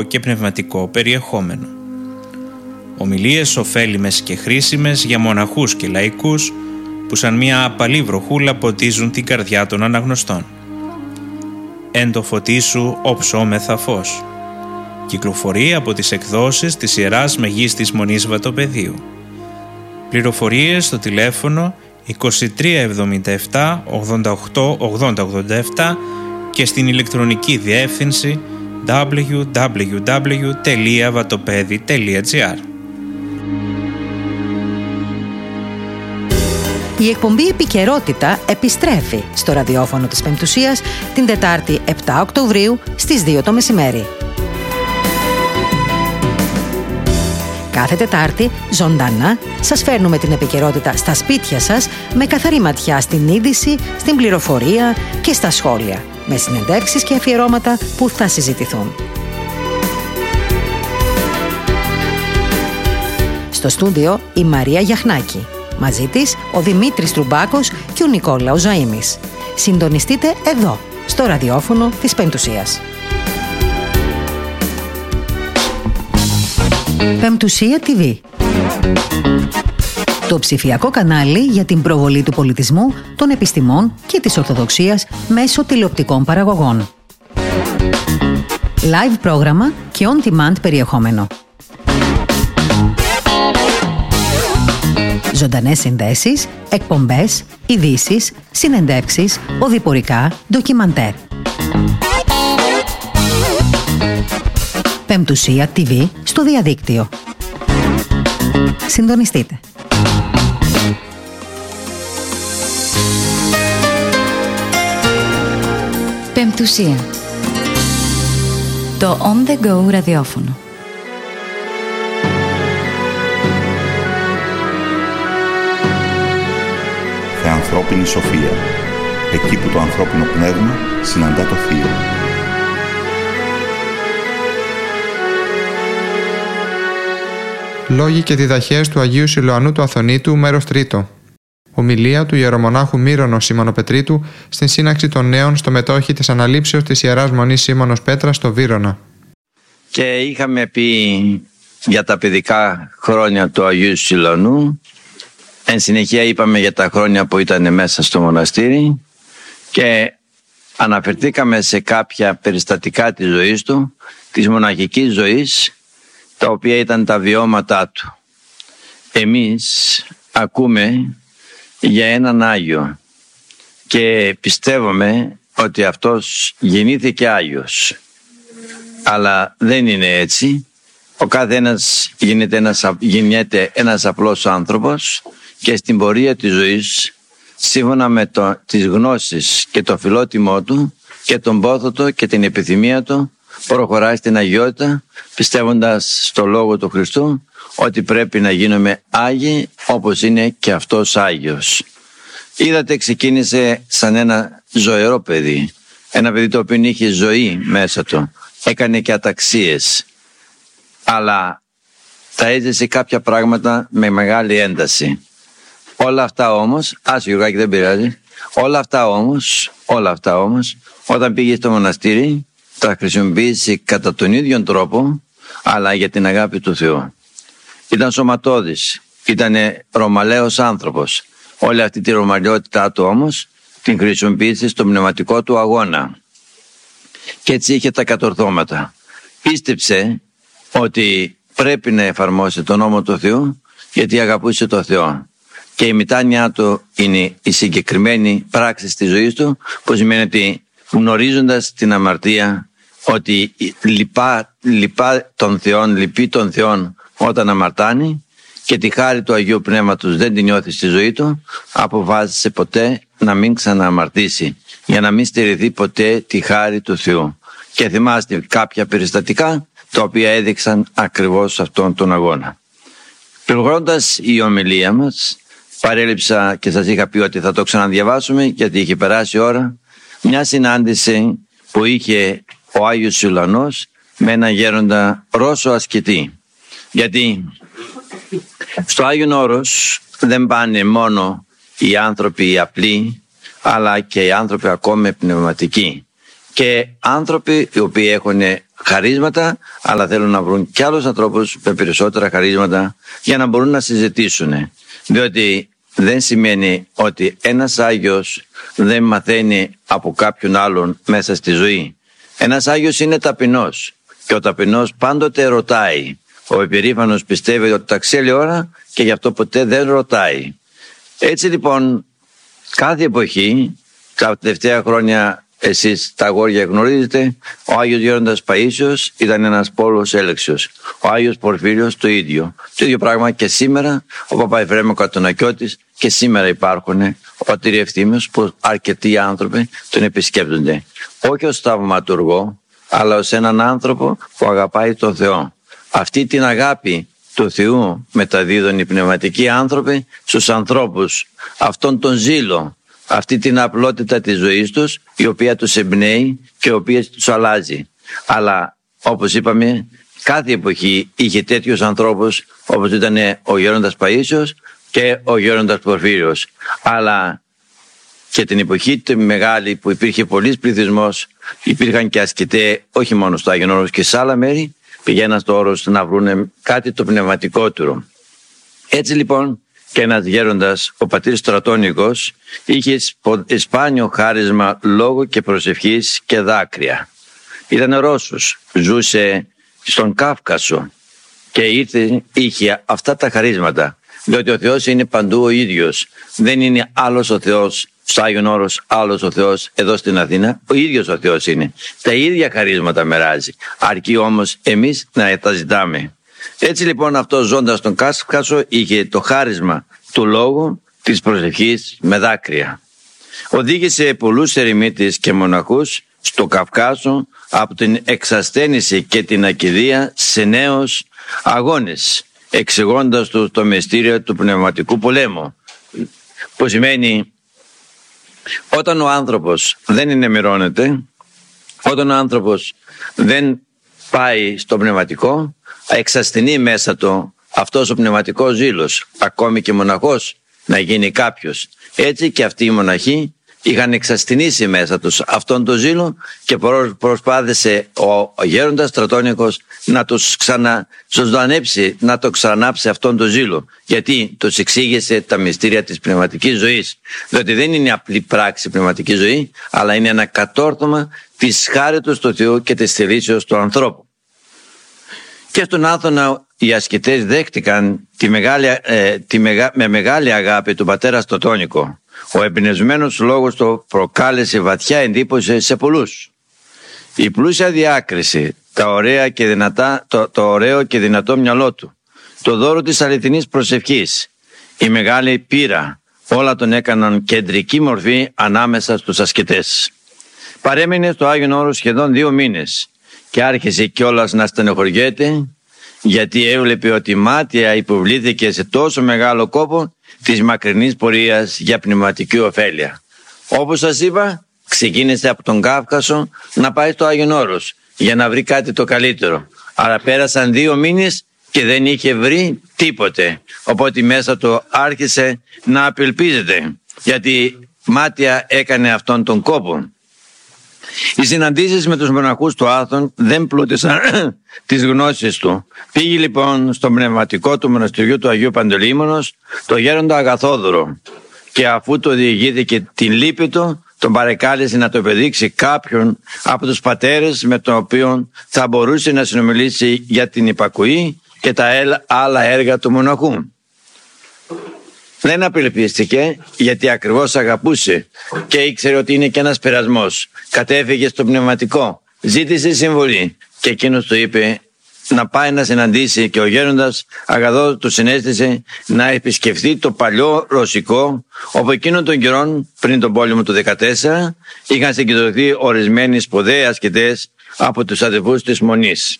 και πνευματικό περιεχόμενο. Ομιλίες ωφέλιμες και χρήσιμες για μοναχούς και λαϊκούς που σαν μια απαλή βροχούλα ποτίζουν την καρδιά των αναγνωστών. «Εν το φωτί σου οψόμεθα φως». Κυκλοφορεί από τις εκδόσεις της Ιεράς Μεγίστης Μονής Βατοπεδίου. Πληροφορίες στο τηλέφωνο 2377 88 80 87 και στην ηλεκτρονική διεύθυνση www.vatopedi.gr. Η εκπομπή Επικαιρότητα επιστρέφει στο ραδιόφωνο της Πεμπτουσίας την Τετάρτη 7 Οκτωβρίου στις 2 το μεσημέρι. Κάθε Τετάρτη, ζωντανά, σας φέρνουμε την επικαιρότητα στα σπίτια σας με καθαρή ματιά στην είδηση, στην πληροφορία και στα σχόλια, με συνεντεύξεις και αφιερώματα που θα συζητηθούν. Στο στούντιο η Μαρία Γιαχνάκη. Μαζί της ο Δημήτρης Τρουμπάκος και ο Νικόλαος Ζαΐμης. Συντονιστείτε εδώ, στο ραδιόφωνο της Πεμπτουσίας. Πεμπτουσία TV. Το ψηφιακό κανάλι για την προβολή του πολιτισμού, των επιστημών και της Ορθοδοξίας μέσω τηλεοπτικών παραγωγών. Live πρόγραμμα και on-demand περιεχόμενο. Ζωντανές συνδέσεις, εκπομπές, ειδήσεις, συνεντεύξεις, οδηπορικά, ντοκιμαντέρ. Πεμπτουσία TV στο διαδίκτυο. Συντονιστείτε. Πεμπτουσία. Το On The Go ραδιόφωνο. Θεανθρώπινη σοφία. Εκεί που το ανθρώπινο πνεύμα συναντά το θείο. Λόγοι και διδαχές του Αγίου Σιλοανού του Αθωνίτου, μέρος 3. Ομιλία του ιερομονάχου Μύρονος Σιμωνοπετρίτου στην σύναξη των νέων στο μετόχι της αναλήψεως της Ιεράς Μονής Σίμωνος Πέτρας στο Βύρωνα. Και είχαμε πει για τα παιδικά χρόνια του Αγίου Σιλοανού. Εν συνεχεία είπαμε για τα χρόνια που ήταν μέσα στο μοναστήρι και αναφερθήκαμε σε κάποια περιστατικά της ζωής του, της μοναχικής ζωής, τα οποία ήταν τα βιώματά του. Εμείς ακούμε για έναν Άγιο και πιστεύουμε ότι αυτός γεννήθηκε Άγιος. Αλλά δεν είναι έτσι. Ο καθένας γεννιέται ένας απλός άνθρωπος και στην πορεία της ζωής, σύμφωνα με τις γνώσεις και το φιλότιμό του και τον πόθο του και την επιθυμία του, προχωράει στην αγιότητα, πιστεύοντας στο Λόγο του Χριστού ότι πρέπει να γίνουμε Άγιοι όπως είναι και αυτός Άγιος. Είδατε, ξεκίνησε σαν ένα ζωηρό παιδί, ένα παιδί το οποίο είχε ζωή μέσα του, έκανε και αταξίες, αλλά τα έζησε κάποια πράγματα με μεγάλη ένταση. Όλα αυτά όμως, Γιουργάκη, δεν πειράζει, όλα αυτά όμως, όταν πήγε στο μοναστήρι, τα χρησιμοποίησε κατά τον ίδιο τρόπο, αλλά για την αγάπη του Θεού. Ήταν σωματώδης, ήταν ρωμαλαίος άνθρωπος. Όλη αυτή τη ρωμαλαιότητά του όμως την χρησιμοποίησε στο πνευματικό του αγώνα. Και έτσι είχε τα κατορθώματα. Πίστεψε ότι πρέπει να εφαρμόσει τον νόμο του Θεού, γιατί αγαπούσε το Θεό. Και η μετάνοιά του είναι η συγκεκριμένη πράξη στη ζωή του, που σημαίνει ότι γνωρίζοντας την αμαρτία, ότι λυπεί τον Θεό όταν αμαρτάνει και τη χάρη του Αγίου Πνεύματος δεν την νιώθει στη ζωή του, αποφάσισε ποτέ να μην ξανααμαρτήσει, για να μην στερηθεί ποτέ τη χάρη του Θεού. Και θυμάστε κάποια περιστατικά τα οποία έδειξαν ακριβώς αυτόν τον αγώνα. Προχωρώντας η ομιλία μας, παρέλειψα και σας είχα πει ότι θα το ξαναδιαβάσουμε, γιατί είχε περάσει η ώρα, μια συνάντηση που είχε ο Άγιος Σιλοανός με έναν γέροντα Ρώσο ασκητή. Γιατί στο Άγιον Όρος δεν πάνε μόνο οι άνθρωποι οι απλοί, αλλά και οι άνθρωποι ακόμη πνευματικοί. και άνθρωποι οι οποίοι έχουν χαρίσματα, αλλά θέλουν να βρουν κι άλλους ανθρώπους με περισσότερα χαρίσματα για να μπορούν να συζητήσουν. Διότι δεν σημαίνει ότι ένας Άγιος δεν μαθαίνει από κάποιον άλλον μέσα στη ζωή. Ένας Άγιος είναι ταπεινός και ο ταπεινός πάντοτε ρωτάει. Ο υπερήφανος πιστεύει ότι τα ξέρει ώρα και γι' αυτό ποτέ δεν ρωτάει. Έτσι λοιπόν, κάθε εποχή, τα τελευταία χρόνια εσείς τα αγόρια γνωρίζετε, ο Άγιος Γέροντας Παΐσιος ήταν ένας πόλος έλεξιος. Ο Άγιος Πορφύριος το ίδιο. Το ίδιο πράγμα και σήμερα, ο Παπαεφρέμ Κατονακιώτης, και σήμερα υπάρχουν ο πατήρ Ευθύμιος που αρκετοί άνθρωποι τον επισκέπτονται. Όχι ως θαυματουργό, αλλά ως έναν άνθρωπο που αγαπάει τον Θεό. Αυτή την αγάπη του Θεού μεταδίδουν οι πνευματικοί άνθρωποι στους ανθρώπους. Αυτόν τον ζήλο, αυτή την απλότητα της ζωής τους, η οποία τους εμπνέει και η οποία τους αλλάζει. Αλλά όπως είπαμε, κάθε εποχή είχε τέτοιους ανθρώπους όπως ήταν ο Γέροντας Παΐσιος και ο Γέροντας Πορφύριος. Αλλά και την εποχή τη μεγάλη που υπήρχε πολύς πληθυσμός, υπήρχαν και ασκητές όχι μόνο στο Άγιον Όρος και σε άλλα μέρη, πηγαίναν στο Όρος να βρουν κάτι το πνευματικότερο. Έτσι λοιπόν και ένας γέροντας, ο πατήρ Στρατώνικος, είχε σπάνιο χάρισμα λόγου και προσευχής και δάκρυα. Ήταν Ρώσος, ζούσε στον Κάφκασο και είχε αυτά τα χαρίσματα. Διότι ο Θεός είναι παντού ο ίδιος. Δεν είναι άλλος ο Θεός στο Άγιον Όρος, άλλος ο Θεός εδώ στην Αθήνα. Ο ίδιος ο Θεός είναι. Τα ίδια χαρίσματα μοιράζει. Αρκεί όμως εμείς να τα ζητάμε. Έτσι λοιπόν αυτός ζώντας στον Κάφκασο είχε το χάρισμα του λόγου, της προσευχής με δάκρυα. Οδήγησε πολλούς ερημίτες και μοναχούς στο Καυκάσο από την εξασθένηση και την ακηδεία σε νέους αγώνες, εξηγώντας του το μυστήριο του πνευματικού πολέμου, που σημαίνει όταν ο άνθρωπος δεν ενημερώνεται, όταν ο άνθρωπος δεν πάει στο πνευματικό, εξασθενεί μέσα του αυτός ο πνευματικός ζήλος, ακόμη και μοναχός να γίνει κάποιος. Έτσι και αυτοί οι μοναχοί είχαν εξασθενήσει μέσα τους αυτόν τον ζήλο και προσπάθησε ο γέροντας Στρατώνικος να τους ξαναζωντανέψει, να το ξανάψει αυτόν τον ζήλο. Γιατί τους εξήγησε τα μυστήρια της πνευματικής ζωής. Διότι δεν είναι απλή πράξη πνευματική ζωή, αλλά είναι ένα κατόρθωμα της χάριτος του Θεού και της θελήσεως του ανθρώπου. Και στον Άθωνα οι ασκητές δέχτηκαν με μεγάλη αγάπη του πατέρα Στρατώνικο. Ο εμπνευσμένος λόγος του προκάλεσε βαθιά εντύπωση σε πολλούς. Η πλούσια διάκριση, το ωραίο και δυνατό μυαλό του, το δώρο της αληθινής προσευχής, η μεγάλη πείρα, όλα τον έκαναν κεντρική μορφή ανάμεσα στους ασκητές. Παρέμεινε στο Άγιον Όρος σχεδόν 2 μήνες και άρχισε κιόλας να στενοχωριέται, γιατί έβλεπε ότι μάτια υποβλήθηκε σε τόσο μεγάλο κόπο της μακρινής πορείας για πνευματική ωφέλεια. Όπως σας είπα, ξεκίνησε από τον Κάφκασο να πάει στο Άγιον Όρος για να βρει κάτι το καλύτερο. Αλλά πέρασαν 2 μήνες και δεν είχε βρει τίποτε. Οπότε μέσα του άρχισε να απελπίζεται, γιατί μάτια έκανε αυτόν τον κόπο. Οι συναντήσεις με τους μοναχούς του Άθων δεν πλούτησαν τις γνώσεις του. Πήγε λοιπόν στο πνευματικό του μοναστηριού του Αγίου Παντελεήμονος, το γέροντα Αγαθόδωρο, και αφού το διηγήθηκε την λύπη του, τον παρεκάλεσε να το επιδείξει κάποιον από τους πατέρες με τον οποίο θα μπορούσε να συνομιλήσει για την υπακοή και τα άλλα έργα του μοναχού. Δεν απελπίστηκε, γιατί ακριβώς αγαπούσε και ήξερε ότι είναι και ένας πειρασμός. Κατέφυγε στο πνευματικό, ζήτησε συμβολή και εκείνος του είπε να πάει να συναντήσει, και ο γέροντας Αγαθόδωρος του συνέστησε να επισκεφθεί το παλιό Ρωσικό, όπου εκείνον των καιρών πριν τον πόλεμο του 14 είχαν συγκεντρωθεί ορισμένοι σπουδαίοι ασκητές από τους αδελφούς της Μονής.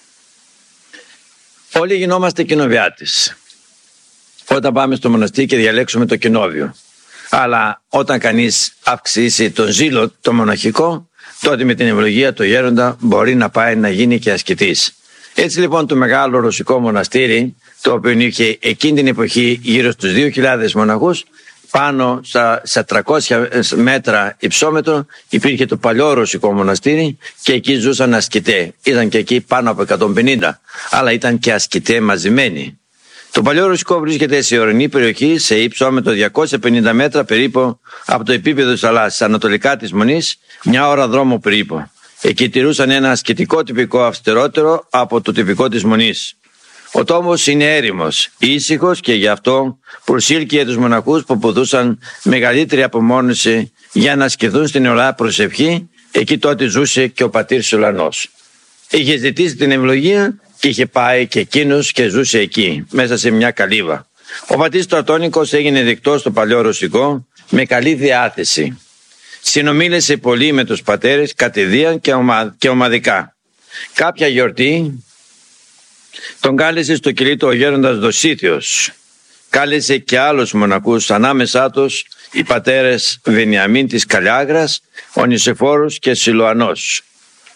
Όλοι γινόμαστε κοινοβιάτες όταν πάμε στο μοναστήρι και διαλέξουμε το κοινόβιο. Αλλά όταν κανείς αυξήσει τον ζήλο το μοναχικό, τότε με την ευλογία του γέροντα μπορεί να πάει να γίνει και ασκητής. Έτσι λοιπόν το μεγάλο ρωσικό μοναστήρι, το οποίο είχε εκείνη την εποχή γύρω στους 2.000 μοναχούς, πάνω στα 300 μέτρα υψόμετρο υπήρχε το παλιό ρωσικό μοναστήρι και εκεί ζούσαν ασκητέ. Ήταν και εκεί πάνω από 150, αλλά ήταν και ασκητέ μαζεμένοι. Το παλιό ρωσικό βρίσκεται σε ορεινή περιοχή, σε υψόμετρο 250 μέτρα περίπου από το επίπεδο της θαλάσσης, ανατολικά της Μονής, μια ώρα δρόμο περίπου. Εκεί τηρούσαν ένα ασκητικό τυπικό αυστηρότερο από το τυπικό της Μονής. Ο τόπος είναι έρημος, ήσυχος και γι' αυτό προσήλκυε τους μοναχούς που ποδούσαν μεγαλύτερη απομόνωση για να ασκηθούν στην ωραία προσευχή. Εκεί τότε ζούσε και ο πατήρ Σιλουανός. Είχε ζητήσει την ευλογία και είχε πάει και εκείνος και ζούσε εκεί, μέσα σε μια καλύβα. Ο πατήρ Στρατώνικος έγινε δεκτός στο παλιό ρωσικό με καλή διάθεση. Συνομίλησε πολύ με τους πατέρες κατηδίαν και ομαδικά. Κάποια γιορτή τον κάλεσε στο κηλίτο ο γέροντας Δοσίθιος. Κάλεσε και άλλους μοναχούς, ανάμεσά τους οι πατέρες Βενιαμίν της Καλιάγρας, ο Νησιφόρος και Σιλουανός.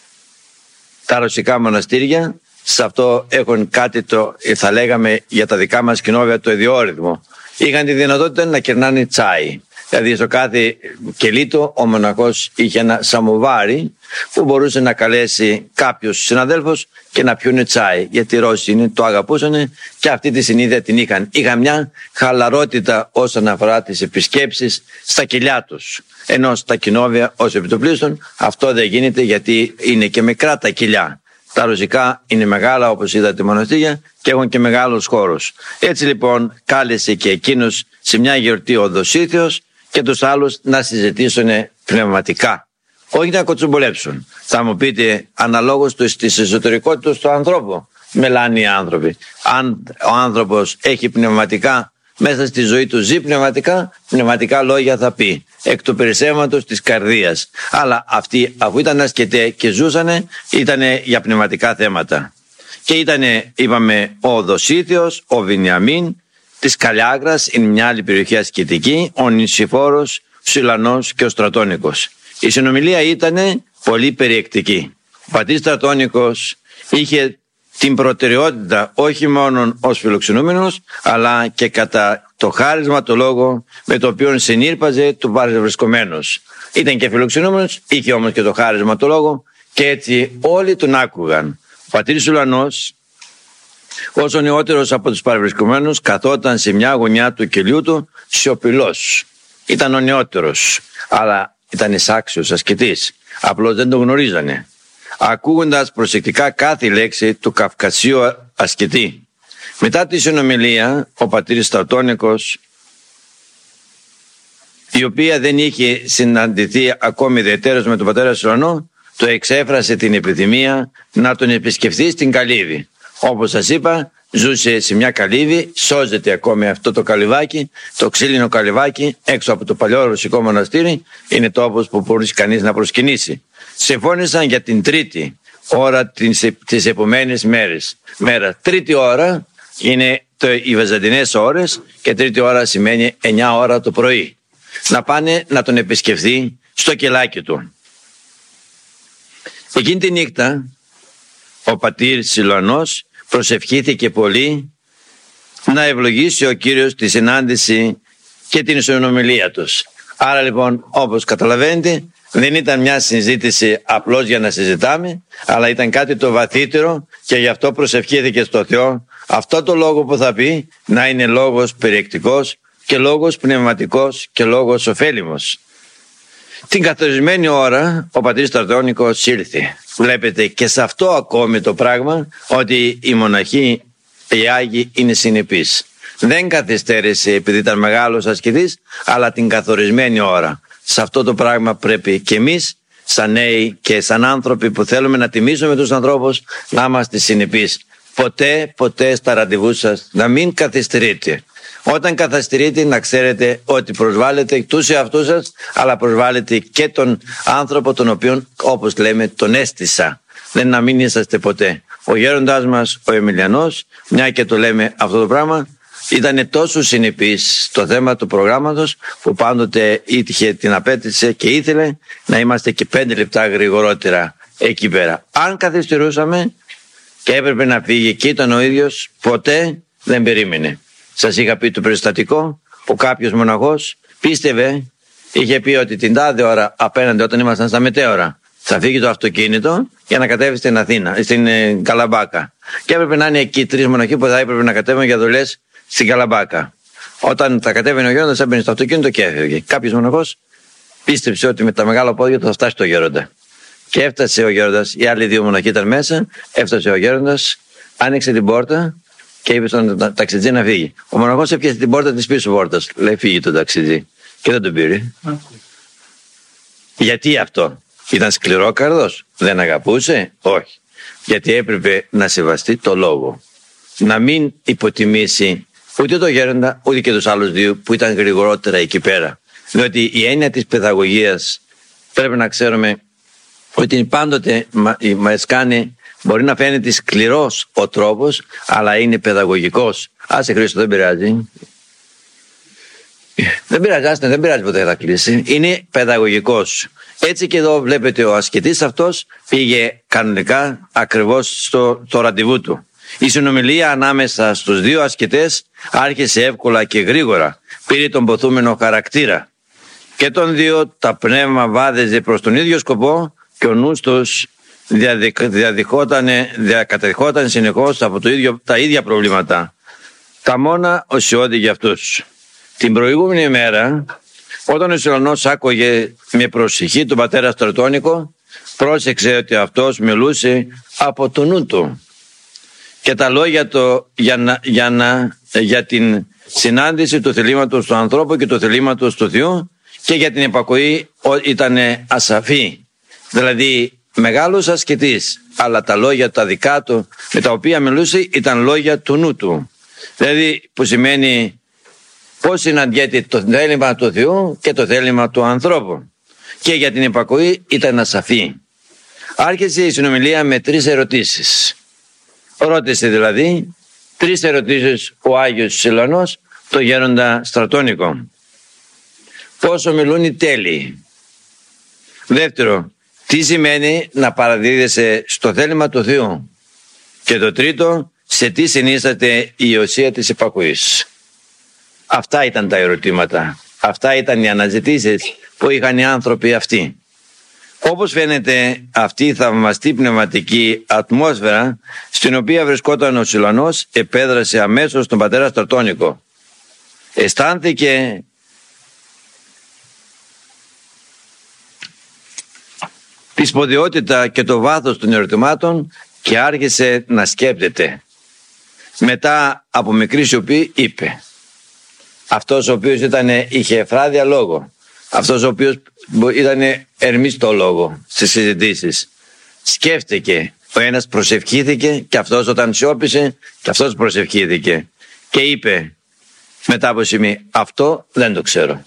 Τα ρωσικά μοναστήρια σε αυτό έχουν κάτι θα λέγαμε για τα δικά μας κοινόβια το ιδιόρυθμο. Είχαν τη δυνατότητα να κερνάνε τσάι. Δηλαδή στο κάθε κελίτο ο μοναχός είχε ένα σαμοβάρι που μπορούσε να καλέσει κάποιους συναδέλφους και να πιούνε τσάι. Γιατί οι Ρώσοι το αγαπούσαν και αυτή τη συνήθεια την είχαν. Είχαν μια χαλαρότητα όσον αφορά τις επισκέψεις στα κοιλιά τους. Ενώ στα κοινόβια ως επιτοπλίστων αυτό δεν γίνεται γιατί είναι και μικρά τα κοιλιά. Τα ρωσικά είναι μεγάλα όπως είδατε μοναστήρια και έχουν και μεγάλους χώρους. Έτσι λοιπόν κάλεσε και εκείνους σε μια γιορτή ο Δοσίθιος και τους άλλους να συζητήσουν πνευματικά. Όχι να κοτσομπολέψουν. Θα μου πείτε αναλόγως της εσωτερικότητας του ανθρώπου μελάνε οι άνθρωποι. Αν ο άνθρωπος έχει πνευματικά μέσα στη ζωή του ζει πνευματικά λόγια θα πει. Εκ του περισσεύματος της καρδίας. Αλλά αυτοί αφού ήταν ασκητέ και ζούσανε ήταν για πνευματικά θέματα. Και ήταν είπαμε ο Δοσίθιος, ο Βενιαμίν της Καλιάγρας, είναι μια άλλη περιοχή ασκητική, ο Νησιφόρος, ο Σιλουανός και ο Στρατώνικος. Η συνομιλία ήταν πολύ περιεκτική. Ο πατήρ Στρατώνικος είχε την προτεραιότητα όχι μόνο ως φιλοξενούμενος αλλά και κατά το χάρισμα το λόγο με το οποίο συνήρπαζε του παρευρισκομένους. Ήταν και φιλοξενούμενος, είχε όμως και το χάρισμα το λόγο και έτσι όλοι τον άκουγαν. Ο πατήρ Σιλουανός ως ο νεότερος από τους παρευρισκομένους καθόταν σε μια γωνιά του κελιού του σιωπηλός. Ήταν ο νεότερος αλλά ήταν εισάξιος ασκητής, απλώς δεν τον γνωρίζανε. Ακούγοντας προσεκτικά κάθε λέξη του Καυκασίου ασκητή. Μετά τη συνομιλία, ο πατήρ Στρατώνικος, η οποία δεν είχε συναντηθεί ακόμη ιδιαιτέρως με τον πατέρα Σιλουανό, το εξέφρασε την επιθυμία να τον επισκεφθεί στην καλύβη. Όπως σας είπα, ζούσε σε μια καλύβη, σώζεται ακόμη αυτό το καλυβάκι, το ξύλινο καλυβάκι έξω από το παλιό ρωσικό μοναστήρι, είναι τόπος που μπορεί κανείς να προσκυνήσει. Συμφώνησαν για την τρίτη ώρα της επομένης μέρα. Τρίτη ώρα είναι οι βυζαντινές ώρες και τρίτη ώρα σημαίνει 9 ώρα το πρωί. Να πάνε να τον επισκεφθεί στο κελάκι του. Εκείνη τη νύχτα ο πατήρ Σιλουανός προσευχήθηκε πολύ να ευλογήσει ο Κύριος τη συνάντηση και την συνομιλία τους. Άρα λοιπόν όπως καταλαβαίνετε δεν ήταν μια συζήτηση απλώς για να συζητάμε, αλλά ήταν κάτι το βαθύτερο και γι' αυτό προσευχήθηκε στο Θεό αυτό το λόγο που θα πει να είναι λόγος περιεκτικός και λόγος πνευματικός και λόγος ωφέλιμος. Την καθορισμένη ώρα ο πατήρ Στρατώνικος ήλθε. Βλέπετε και σε αυτό ακόμη το πράγμα ότι οι μοναχοί, οι Άγιοι είναι συνεπείς. Δεν καθυστέρησε επειδή ήταν μεγάλος ασκητής, αλλά την καθορισμένη ώρα. Σε αυτό το πράγμα πρέπει και εμείς σαν νέοι και σαν άνθρωποι που θέλουμε να τιμήσουμε τους ανθρώπους να είμαστε συνεπείς. Ποτέ στα ραντεβού σας να μην καθυστερείτε. Όταν καθυστερείτε να ξέρετε ότι προσβάλλετε τους εαυτούς σας, αλλά προσβάλλετε και τον άνθρωπο τον οποίον όπως λέμε τον έστησα. Δεν να μην είσαστε ποτέ. Ο γέροντάς μας ο Εμιλιανός, μια και το λέμε αυτό το πράγμα, ήταν τόσο συνεπής στο θέμα του προγράμματος που πάντοτε ήτυχε την απέτησε και ήθελε να είμαστε και 5 λεπτά γρηγορότερα εκεί πέρα. Αν καθυστερούσαμε και έπρεπε να φύγει και ήταν ο ίδιος, ποτέ δεν περίμενε. Σας είχα πει το περιστατικό που κάποιος μοναχός πίστευε, είχε πει ότι την τάδε ώρα απέναντι, όταν ήμασταν στα μετέωρα, θα φύγει το αυτοκίνητο για να κατέβει στην Αθήνα, στην Καλαμπάκα. Και έπρεπε να είναι εκεί 3 μοναχοί που θα έπρεπε να κατέβουν για δουλειές στην Καλαμπάκα. Όταν θα κατέβαινε ο γέροντας, έμπαινε στο αυτοκίνητο και έφευγε. Κάποιος μοναχός πίστεψε ότι με τα μεγάλα πόδια του θα φτάσει το γέροντα. Και έφτασε ο γέροντας, οι άλλοι 2 μοναχοί ήταν μέσα, έφτασε ο γέροντας, άνοιξε την πόρτα και είπε στον ταξιτζή να φύγει. Ο μοναχός έπιασε την πόρτα της πίσω πόρτας. Λέει, φύγει τον ταξιτζή. Και δεν τον πήρε. Γιατί αυτό? Ήταν σκληρόκαρδος? Δεν αγαπούσε? Όχι. Γιατί έπρεπε να σεβαστεί το λόγο. Να μην υποτιμήσει ούτε το γέροντα, ούτε και τους άλλους 2 που ήταν γρηγορότερα εκεί πέρα. Διότι η έννοια της παιδαγωγίας πρέπει να ξέρουμε ότι πάντοτε μας κάνει, μπορεί να φαίνεται σκληρός ο τρόπος, αλλά είναι παιδαγωγικός. Άσε Χρήστο, δεν πειράζει. Δεν πειράζει, δεν πειράζει, ποτέ θα κλείσει. Είναι παιδαγωγικός. Έτσι και εδώ βλέπετε ο ασκητής αυτός πήγε κανονικά ακριβώς στο ραντεβού του. Η συνομιλία ανάμεσα στους 2 ασκητές άρχισε εύκολα και γρήγορα. Πήρε τον ποθούμενο χαρακτήρα. Και των 2 τα πνεύμα βάδιζε προς τον ίδιο σκοπό και ο νους τους καταδειχόταν συνεχώς από τα ίδια προβλήματα. Τα μόνα οσιώδη για αυτούς. Την προηγούμενη μέρα, όταν ο Σιλωνός άκουγε με προσοχή τον πατέρα Στρατώνικο, πρόσεξε ότι αυτός μιλούσε από το νου του. Και τα λόγια του για την συνάντηση του θελήματος του ανθρώπου και του θελήματος του Θεού και για την υπακοή ήταν ασαφή. Δηλαδή μεγάλος ασκητής, αλλά τα λόγια τα δικά του με τα οποία μιλούσε ήταν λόγια του νου του. Δηλαδή που σημαίνει πώς συναντιέται το θέλημα του Θεού και το θέλημα του ανθρώπου. Και για την υπακοή ήταν ασαφή. Άρχισε η συνομιλία με 3 ερωτήσεις. Ρώτησε δηλαδή 3 ερωτήσεις ο Άγιος Σιλωνός το γέροντα Στρατώνικο. Πόσο μιλούν οι τέλειοι? Δεύτερο, τι σημαίνει να παραδίδεσαι στο θέλημα του Θεού? Και το τρίτο, σε τι συνίσταται η ουσία της υπακοής? Αυτά ήταν τα ερωτήματα. Αυτά ήταν οι αναζητήσεις που είχαν οι άνθρωποι αυτοί. Όπως φαίνεται, αυτή η θαυμαστή πνευματική ατμόσφαιρα στην οποία βρισκόταν ο Σιλωνός επέδρασε αμέσως στον πατέρα Στρατώνικο. Αισθάνθηκε τη σπουδαιότητα και το βάθος των ερωτημάτων και άρχισε να σκέπτεται. Μετά από μικρή σιωπή είπε, αυτός ο οποίος είχε εφράδια λόγο, αυτός ο οποίος ήταν ερμιστό λόγο στις συζητήσεις, σκέφτηκε, ο ένας προσευχήθηκε και αυτός όταν σιώπησε και αυτός προσευχήθηκε και είπε μετά από σημείο, αυτό δεν το ξέρω,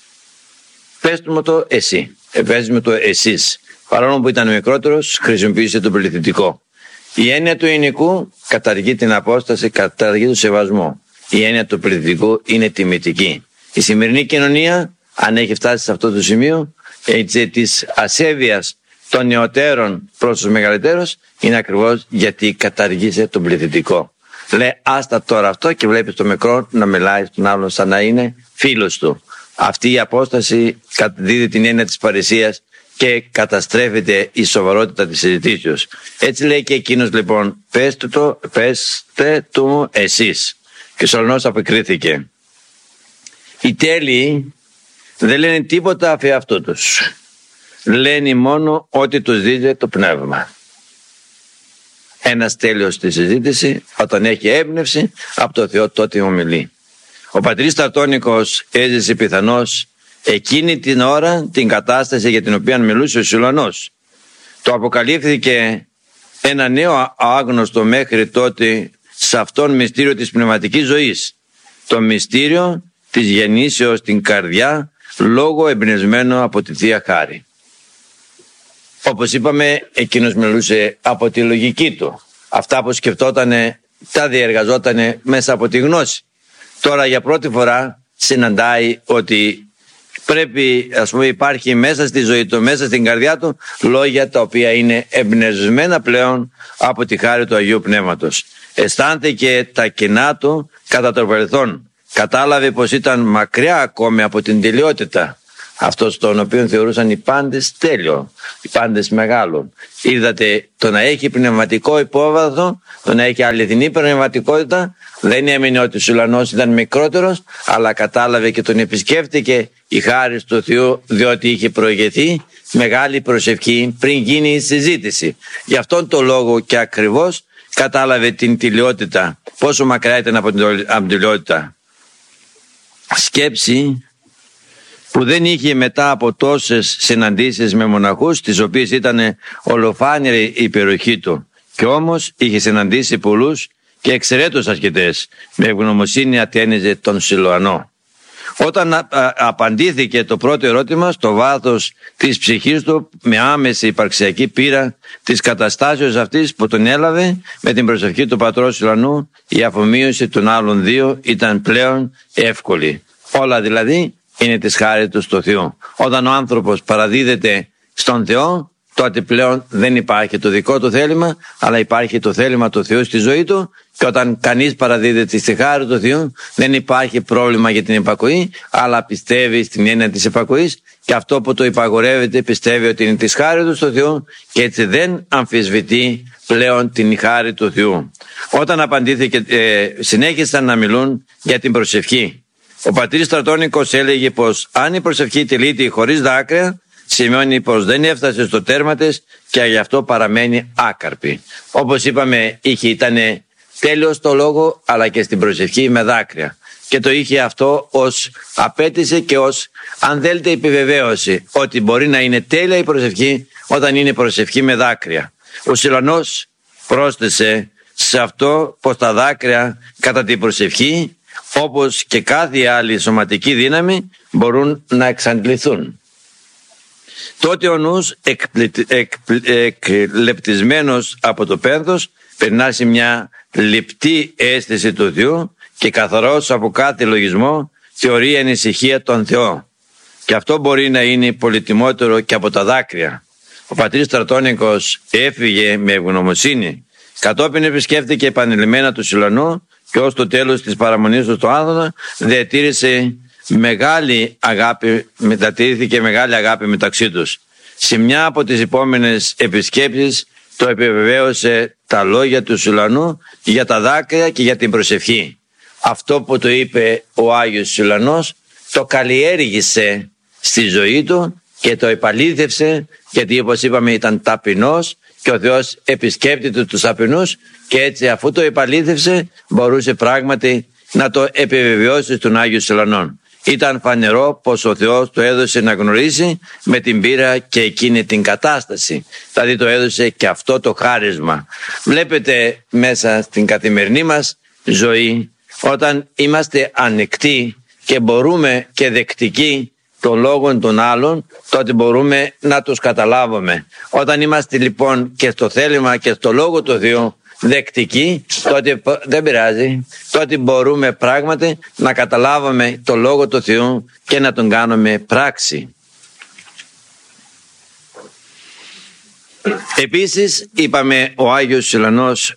πες μου το εσύ, πες μου το εσείς. Παρόλο που ήταν μικρότερος, χρησιμοποίησε το πληθυντικό. Η έννοια του εινικού καταργεί την απόσταση, καταργεί το σεβασμό. Η έννοια του πληθυντικού είναι τιμητική. Η σημερινή κοινωνία, αν έχει φτάσει σε αυτό το σημείο, της ασέβειας των νεωτέρων προς τους μεγαλύτερους, είναι ακριβώς γιατί καταργήσε τον πληθυντικό. Λέει, άστα τώρα αυτό και βλέπεις το μικρό να μιλάει στον άλλον σαν να είναι φίλος του. Αυτή η απόσταση δίδει την έννοια της παρησίας και καταστρέφεται η σοβαρότητα της συζητήσεως. Έτσι λέει και εκείνος λοιπόν, πέστε του εσείς. Και ο Σιλωνός αποκρίθηκε. Οι τέλειοι δεν λένε τίποτα αφ' αυτού τους. Λένε μόνο ότι τους δίδει το πνεύμα. Ένας τέλειος στη συζήτηση, όταν έχει έμπνευση από το Θεό, τότε ομιλεί. Ο πατρίς Στρατώνικος έζησε πιθανώς εκείνη την ώρα την κατάσταση για την οποία μιλούσε ο Σιλωνός. Το αποκαλύφθηκε ένα νέο άγνωστο μέχρι τότε σε αυτόν μυστήριο της πνευματικής ζωής. Το μυστήριο της γεννήσεως στην καρδιά λόγω εμπνευσμένο από τη Θεία Χάρη. Όπως είπαμε, εκείνος μιλούσε από τη λογική του. Αυτά που σκεφτότανε τα διεργαζότανε μέσα από τη γνώση. Τώρα για πρώτη φορά συναντάει ότι πρέπει, ας πούμε, υπάρχει μέσα στη ζωή του, μέσα στην καρδιά του, λόγια τα οποία είναι εμπνευσμένα πλέον από τη χάρη του Αγίου Πνεύματος. Αισθάνθηκε τα κενά του κατά το παρελθόν κατάλαβε πως ήταν μακριά ακόμη από την τελειότητα, αυτός τον οποίο θεωρούσαν οι πάντες τέλειο, οι πάντες μεγάλο. Είδατε, το να έχει πνευματικό υπόβαθρο, το να έχει αληθινή πνευματικότητα, δεν έμεινε ότι ο Σιλουανός ήταν μικρότερος, αλλά κατάλαβε και τον επισκέφτηκε η χάρις του Θεού, διότι είχε προηγηθεί μεγάλη προσευχή πριν γίνει η συζήτηση. Γι' αυτόν τον λόγο και ακριβώς κατάλαβε την τελειότητα, πόσο μακριά ήταν από την τελειότητα. Σκέψη που δεν είχε μετά από τόσες συναντήσεις με μοναχούς, τις οποίες ήταν ολοφάνερη η περιοχή του, και όμως είχε συναντήσει πολλούς και εξαιρέτως ασκητές. Με ευγνωμοσύνη ατένιζε τον Σιλουανό. Όταν απαντήθηκε το πρώτο ερώτημα, στο βάθος της ψυχής του, με άμεση υπαρξιακή πείρα της καταστάσεως αυτής που τον έλαβε, με την προσευχή του πατρός Σιλουανού, η αφομοίωση των άλλων δύο ήταν πλέον εύκολη. Όλα δηλαδή είναι της χάριτος του Θεού. Όταν ο άνθρωπος παραδίδεται στον Θεό, τότε πλέον δεν υπάρχει το δικό του θέλημα, αλλά υπάρχει το θέλημα του Θεού στη ζωή του, και όταν κανείς παραδίδεται στη χάρη του Θεού, δεν υπάρχει πρόβλημα για την υπακοή, αλλά πιστεύει στην έννοια της υπακοής, και αυτό που το υπαγορεύεται πιστεύει ότι είναι της χάριτος του Θεού, και έτσι δεν αμφισβητεί πλέον την χάρη του Θεού. Όταν απαντήθηκε, συνέχισαν να μιλούν για την προσευχή. Ο πατήρ Στρατώνικος έλεγε πως αν η προσευχή τελείται χωρίς δάκρυα, σημαίνει πως δεν έφτασε στο τέρμα της και γι' αυτό παραμένει άκαρπη. Όπως είπαμε, ήταν τέλειος το λόγο, αλλά και στην προσευχή με δάκρυα. Και το είχε αυτό ως απέτηση και ως, αν θέλετε, επιβεβαίωση ότι μπορεί να είναι τέλεια η προσευχή όταν είναι προσευχή με δάκρυα. Ο Σιλουανός πρόσθεσε σε αυτό πως τα δάκρυα κατά την προσευχή, όπως και κάθε άλλη σωματική δύναμη, μπορούν να εξαντληθούν. Τότε ο νους εκλεπτισμένος από το πένθος περνά σε μια λεπτή αίσθηση του Θεού και καθαρός από κάθε λογισμό θεωρεί ανησυχία τον Θεό. Και αυτό μπορεί να είναι πολυτιμότερο και από τα δάκρυα. Ο πατήρ Στρατώνικος έφυγε με ευγνωμοσύνη. Κατόπιν επισκέφθηκε επανειλημμένα του Σιλουανού και ως το τέλος της παραμονής του στο Άδωνα διατήρησε μεγάλη αγάπη μεταξύ τους. Σε μια από τις επόμενες επισκέψεις το επιβεβαίωσε τα λόγια του Σιλουανού για τα δάκρυα και για την προσευχή. Αυτό που το είπε ο Άγιος Σιλουανός το καλλιέργησε στη ζωή του και το επαλήθευσε, γιατί όπως είπαμε ήταν ταπεινός και ο Θεός επισκέπτεται τους ταπεινούς, και έτσι αφού το επαλήθευσε μπορούσε πράγματι να το επιβεβαιώσει στον Άγιο Σιλουανό. Ήταν φανερό πως ο Θεός το έδωσε να γνωρίσει με την πείρα και εκείνη την κατάσταση. Δηλαδή το έδωσε και αυτό το χάρισμα. Βλέπετε μέσα στην καθημερινή μας ζωή, όταν είμαστε ανεκτοί και μπορούμε και δεκτικοί των λόγων των άλλων, τότε μπορούμε να τους καταλάβουμε. Όταν είμαστε λοιπόν και στο θέλημα και στο λόγο του Θεού δεκτικοί, τότε δεν πειράζει, τότε μπορούμε πράγματι να καταλάβουμε το λόγο του Θεού και να τον κάνουμε πράξη. Επίσης είπαμε, ο Άγιος Σιλουανός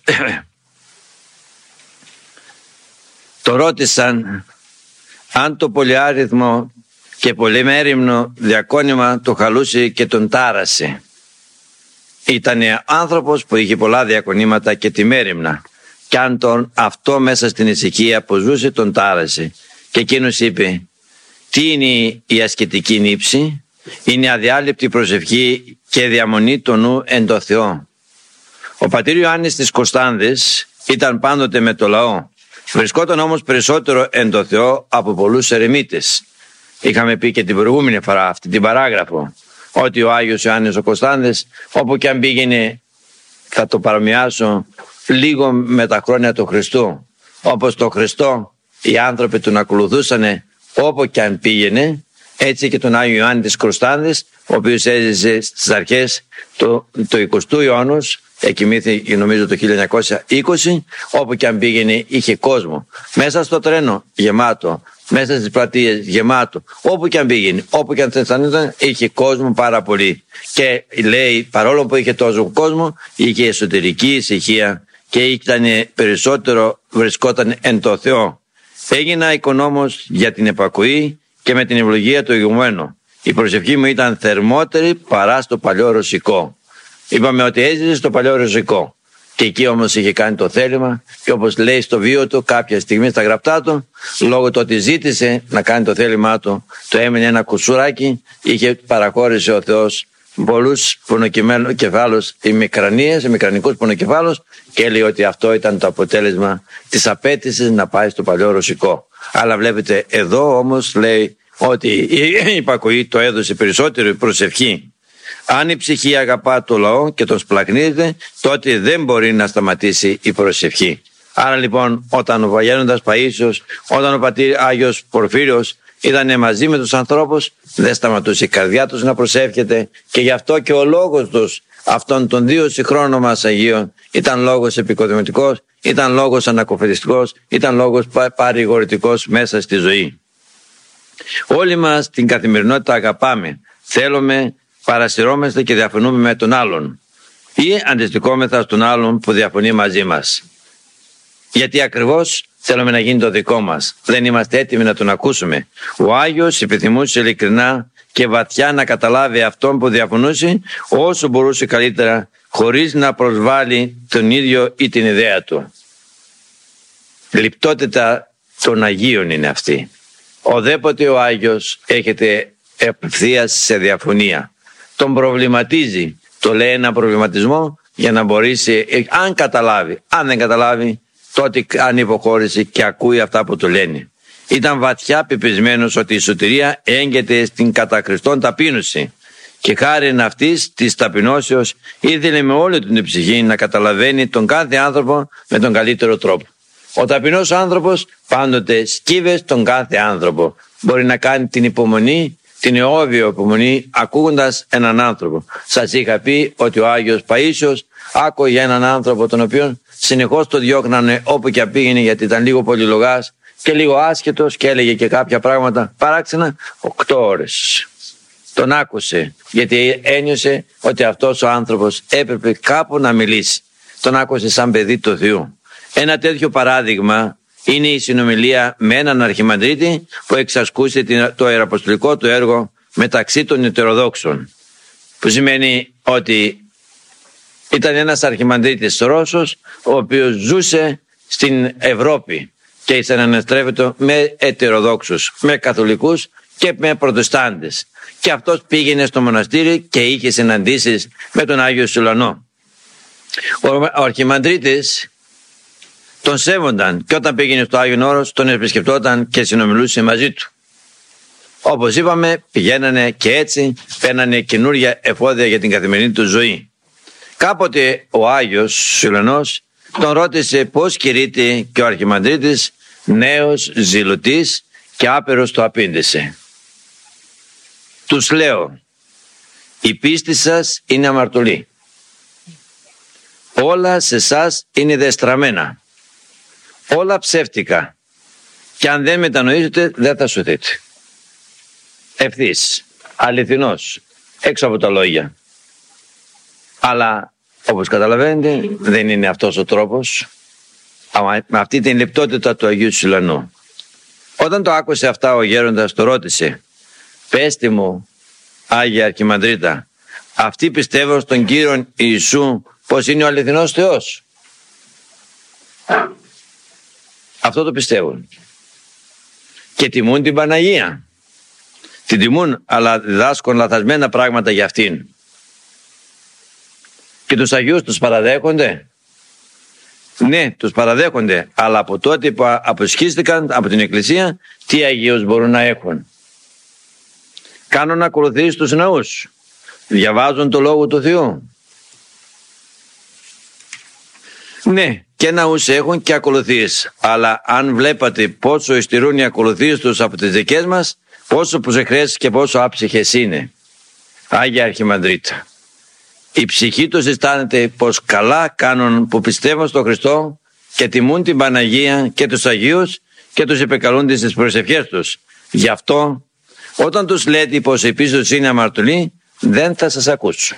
το ρώτησαν αν το πολυάριθμο και πολυμέριμνο διακόνημα το χαλούσε και τον τάρασε. Ήτανε άνθρωπος που είχε πολλά διακονήματα και τη μέριμνα, κι αν αυτό μέσα στην ησυχία που ζούσε τον τάρασε. Και εκείνος είπε, τι είναι η ασκητική νύψη? Είναι αδιάλειπτη προσευχή και διαμονή του νου εν το Θεό. Ο πατήρ Ιωάννης της Κωνστάνδης ήταν πάντοτε με το λαό. Βρισκόταν όμως περισσότερο εν το Θεό από πολλούς ερεμίτες. Είχαμε πει και την προηγούμενη φορά αυτή την παράγραφο, ότι ο Άγιος Ιωάννης ο Κωνστάνδης, όπου και αν πήγαινε, θα το παρομοιάσω λίγο με τα χρόνια του Χριστού, όπως το Χριστό οι άνθρωποι τον ακολουθούσαν όπου και αν πήγαινε, έτσι και τον Άγιο Ιωάννη της Κωνστάνδης, ο οποίος έζησε στις αρχές του 20ου αιώνα, εκοιμήθη νομίζω το 1920, όπου και αν πήγαινε είχε κόσμο. Μέσα στο τρένο γεμάτο, μέσα στις πλατείες γεμάτο, όπου και αν πήγαινε, όπου και αν αισθανόταν, είχε κόσμο πάρα πολύ. Και λέει, παρόλο που είχε τόσο κόσμο, είχε εσωτερική ησυχία και ήταν περισσότερο, βρισκόταν εν το Θεό. Έγινα οικονόμος για την επακοή και με την ευλογία του ηγουμένου. Η προσευχή μου ήταν θερμότερη παρά στο παλιό ρωσικό. Είπαμε ότι έζησε στο παλιό ρωσικό. Και εκεί όμως είχε κάνει το θέλημα και όπως λέει στο βίο του κάποια στιγμή στα γραπτά του, λόγω του ότι ζήτησε να κάνει το θέλημά του, το έμεινε ένα κουσουράκι, είχε παραχώρησε ο Θεός πολλούς πονοκεφάλους, μικρανικούς πονοκεφάλους και έλεγε ότι αυτό ήταν το αποτέλεσμα της απέτησης να πάει στο παλιό ρωσικό. Αλλά βλέπετε εδώ όμως λέει ότι η υπακοή το έδωσε περισσότερη προσευχή. Αν η ψυχή αγαπά το λαό και τον σπλαχνίζεται, τότε δεν μπορεί να σταματήσει η προσευχή. Άρα λοιπόν όταν ο Βαγγέλοντας Παΐσιος, όταν ο πατήρ Άγιος Πορφύριος ήταν μαζί με τους ανθρώπους, δεν σταματούσε η καρδιά τους να προσεύχεται και γι' αυτό και ο λόγος τους αυτών των 2 συγχρόνων μας Αγίων ήταν λόγος επικοδομητικός, ήταν λόγος ανακοφεριστικός, ήταν λόγος παρηγορητικός μέσα στη ζωή. Όλοι μας την καθημερινότητα αγαπάμε, θέλουμε, παρασυρώμαστε και διαφωνούμε με τον άλλον ή αντιστοιχόμεθα στον άλλον που διαφωνεί μαζί μας. Γιατί ακριβώς θέλουμε να γίνει το δικό μας. Δεν είμαστε έτοιμοι να τον ακούσουμε. Ο Άγιος επιθυμούσε ειλικρινά και βαθιά να καταλάβει αυτόν που διαφωνούσε όσο μπορούσε καλύτερα, χωρίς να προσβάλλει τον ίδιο ή την ιδέα του. Λιπτότητα των Αγίων είναι αυτή. Οδέποτε ο Άγιος έχετε απευθείας σε διαφωνία. Τον προβληματίζει, το λέει ένα προβληματισμό για να μπορέσει, αν καταλάβει, αν δεν καταλάβει, τότε αν υποχώρησε και ακούει αυτά που του λένε. Ήταν βαθιά πεπισμένος ότι η σωτηρία έγκαιται στην κατά Χριστόν ταπείνωση και χάριν αυτής της ταπεινώσεως ήθελε με όλη την ψυχή να καταλαβαίνει τον κάθε άνθρωπο με τον καλύτερο τρόπο. Ο ταπεινός άνθρωπος πάντοτε σκύβε τον κάθε άνθρωπο. Μπορεί να κάνει την υπομονή, την εώβιο υπομονή ακούγοντας έναν άνθρωπο. Σας είχα πει ότι ο Άγιος Παΐσιος άκουγε έναν άνθρωπο τον οποίο συνεχώς το διώχνανε όπου και πήγαινε γιατί ήταν λίγο πολυλογάς και λίγο άσχετος και έλεγε και κάποια πράγματα παράξενα 8 ώρες. Τον άκουσε γιατί ένιωσε ότι αυτός ο άνθρωπος έπρεπε κάπου να μιλήσει. Τον άκουσε σαν παιδί του Θεού. Ένα τέτοιο παράδειγμα είναι η συνομιλία με έναν αρχιμανδρίτη που εξασκούσε το ιεραποστολικό του έργο μεταξύ των ητεροδόξων. Που σημαίνει ότι ήταν ένας αρχιμανδρίτης Ρώσος ο οποίος ζούσε στην Ευρώπη και συναναστρέφεται με ετεροδόξους, με καθολικούς και με προτεστάντες. Και αυτός πήγαινε στο μοναστήρι και είχε συναντήσεις με τον Άγιο Σιλανό. Ο αρχιμανδρίτης τον σέβονταν και όταν πήγαινε στο Άγιον Όρος τον επισκεπτόταν και συνομιλούσε μαζί του. Όπως είπαμε πηγαίνανε και έτσι παίρνανε καινούργια εφόδια για την καθημερινή του ζωή. Κάποτε ο Άγιος Σιλανός τον ρώτησε πώς κηρύττει και ο αρχιμανδρίτης νέος, ζηλωτής και άπειρος το απήντησε. Τους λέω, η πίστη σας είναι αμαρτωλή. Όλα σε εσάς είναι δεστραμμένα. Όλα ψεύτικα. Και αν δεν μετανοήσετε δεν θα σωθείτε. Ευθύς, αληθινός, έξω από τα λόγια. Αλλά όπως καταλαβαίνετε δεν είναι αυτός ο τρόπος. Με αυτή την λεπτότητα του Αγίου Σιλανού. Όταν το άκουσε αυτά ο γέροντας το ρώτησε, πέστη μου Άγια Αρχιμανδρίτα, αυτοί πιστεύω στον Κύριον Ιησού πως είναι ο αληθινός Θεός. Αυτό το πιστεύουν. Και τιμούν την Παναγία. Την τιμούν αλλά διδάσκουν λαθασμένα πράγματα για αυτήν. Και τους Αγίους τους παραδέχονται. Ναι, τους παραδέχονται, αλλά από τότε που αποσχίστηκαν από την Εκκλησία, τι Αγίους μπορούν να έχουν? Κάνουν ακολουθήσεις στους ναούς, διαβάζουν το Λόγο του Θεού. Ναι, και ναούς έχουν και ακολουθήσεις, αλλά αν βλέπατε πόσο υστερούν οι ακολουθήσεις τους από τις δικές μας, πόσο προσεχρές και πόσο άψυχες είναι. Άγια Αρχιμανδρίτα, η ψυχή τους αισθάνεται πως καλά κάνουν που πιστεύουν στον Χριστό και τιμούν την Παναγία και τους Αγίους και τους επεκαλούνται στις προσευχές τους. Γι' αυτό όταν τους λέτε πως η πίστη τους είναι αμαρτωλή, δεν θα σας ακούσουν.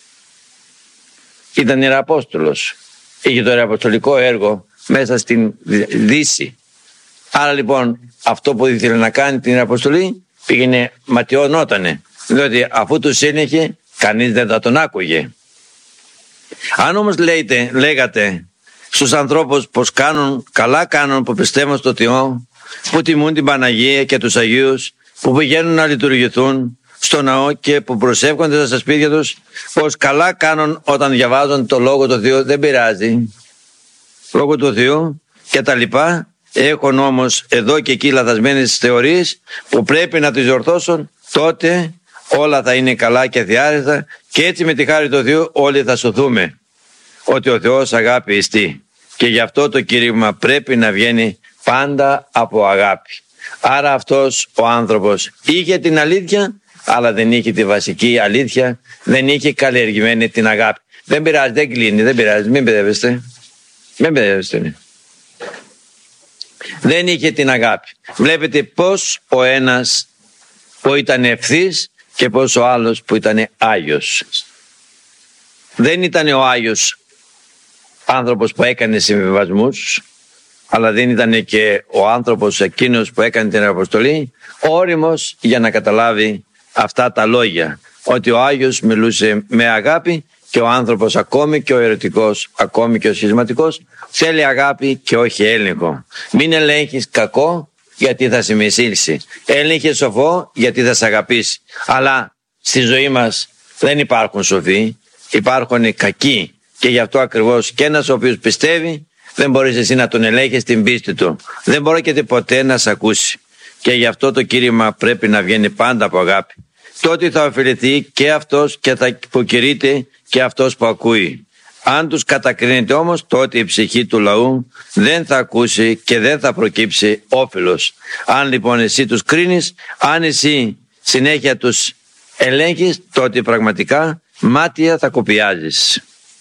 Ήταν ιερααπόστολος. Είχε το ιεραποστολικό έργο μέσα στην Δύση. Άρα λοιπόν αυτό που ήθελε να κάνει την αποστολή πήγαινε ματιώνότανε, διότι αφού τους έλεγχε κανείς δεν θα τον άκουγε. Αν όμως λέγατε στους ανθρώπους πως καλά κάνουν που πιστεύουν στο Θεό, που τιμούν την Παναγία και τους Αγίους, που πηγαίνουν να λειτουργηθούν στο ναό και που προσεύχονται στα σπίτια τους, πως καλά κάνουν όταν διαβάζουν το Λόγο του Θεού, δεν πειράζει, Λόγο του Θεού και τα λοιπά. Έχουν όμως εδώ και εκεί λαθασμένες θεωρίες που πρέπει να τις διορθώσουν, τότε όλα θα είναι καλά και θεάριστα και έτσι με τη χάρη του Θεού όλοι θα σωθούμε. Ότι ο Θεός αγάπη εστί. Και γι' αυτό το κήρυγμα πρέπει να βγαίνει πάντα από αγάπη. Άρα αυτός ο άνθρωπος είχε την αλήθεια, αλλά δεν είχε τη βασική αλήθεια, δεν είχε καλλιεργημένη την αγάπη. Δεν πειράζει, δεν κλείνει, δεν πειράζει, μην παιδεύεστε. Μην παιδεύεστε. Δεν είχε την αγάπη. Βλέπετε πως ο ένας που ήταν ευθύς και πως ο άλλος που ήταν Άγιος. Δεν ήταν ο Άγιος άνθρωπος που έκανε συμβιβασμούς, αλλά δεν ήταν και ο άνθρωπος εκείνος που έκανε την αποστολή όριμος για να καταλάβει αυτά τα λόγια, ότι ο Άγιος μιλούσε με αγάπη και ο άνθρωπος ακόμη και ο ερωτικός, ακόμη και ο σχισματικός θέλει αγάπη και όχι έλεγχο. Μην ελέγχεις κακό γιατί θα σε μισήσει, έλεγχε σοφό γιατί θα σε αγαπήσει. Αλλά στη ζωή μας δεν υπάρχουν σοφοί, υπάρχουν κακοί. Και γι' αυτό ακριβώς και ένας ο οποίος πιστεύει δεν μπορείς εσύ να τον ελέγχεις την πίστη του. Δεν μπορεί και ποτέ να σε ακούσει. Και γι' αυτό το κήρυγμα πρέπει να βγαίνει πάντα από αγάπη. Τότε θα ωφεληθεί και αυτός και θα υποκηρύττει και αυτός που ακούει. Αν τους κατακρίνεται όμως, τότε η ψυχή του λαού δεν θα ακούσει και δεν θα προκύψει όφελος. Αν λοιπόν εσύ τους κρίνεις, αν εσύ συνέχεια τους ελέγχεις, τότε πραγματικά μάτια θα κοπιάζεις.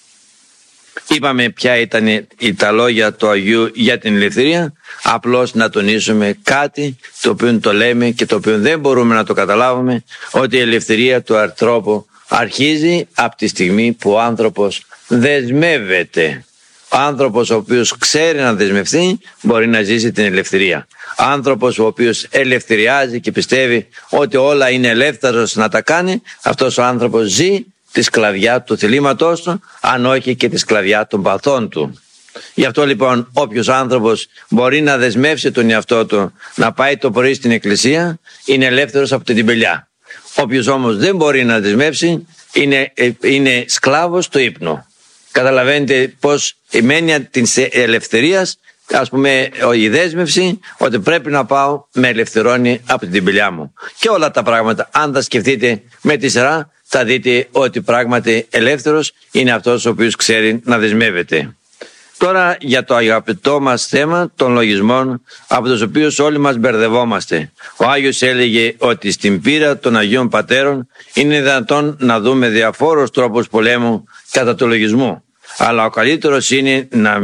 Είπαμε ποια ήταν τα λόγια του Αγίου για την ελευθερία, απλώς να τονίσουμε κάτι το οποίο το λέμε και το οποίο δεν μπορούμε να το καταλάβουμε, ότι η ελευθερία του ανθρώπου αρχίζει από τη στιγμή που ο άνθρωπος δεσμεύεται. Ο άνθρωπος ο οποίος ξέρει να δεσμευτεί μπορεί να ζήσει την ελευθερία. Άνθρωπος ο οποίος ελευθεριάζει και πιστεύει ότι όλα είναι ελεύθερος να τα κάνει, αυτός ο άνθρωπος ζει τη σκλαβιά του θελήματός του, αν όχι και τη σκλαβιά των παθών του. Γι' αυτό λοιπόν όποιος άνθρωπος μπορεί να δεσμεύσει τον εαυτό του να πάει το πρωί στην εκκλησία, είναι ελεύθερος από την τυμπελιά. Όποιος όμως δεν μπορεί να δεσμεύσει, είναι σκλάβος του ύπνου. Καταλαβαίνετε πως η μένεια της ελευθερίας, ας πούμε η δέσμευση, ότι πρέπει να πάω, με ελευθερώνει από την τυμπελιά μου. Και όλα τα πράγματα, αν τα σκεφτείτε με τη σειρά, θα δείτε ότι πράγματι ελεύθερος είναι αυτός ο οποίος ξέρει να δεσμεύεται. Τώρα για το αγαπητό μας θέμα των λογισμών, από τους οποίους όλοι μας μπερδευόμαστε. Ο Άγιος έλεγε ότι στην πείρα των Αγίων Πατέρων είναι δυνατόν να δούμε διαφόρους τρόπους πολέμου κατά του λογισμού. Αλλά ο καλύτερος είναι να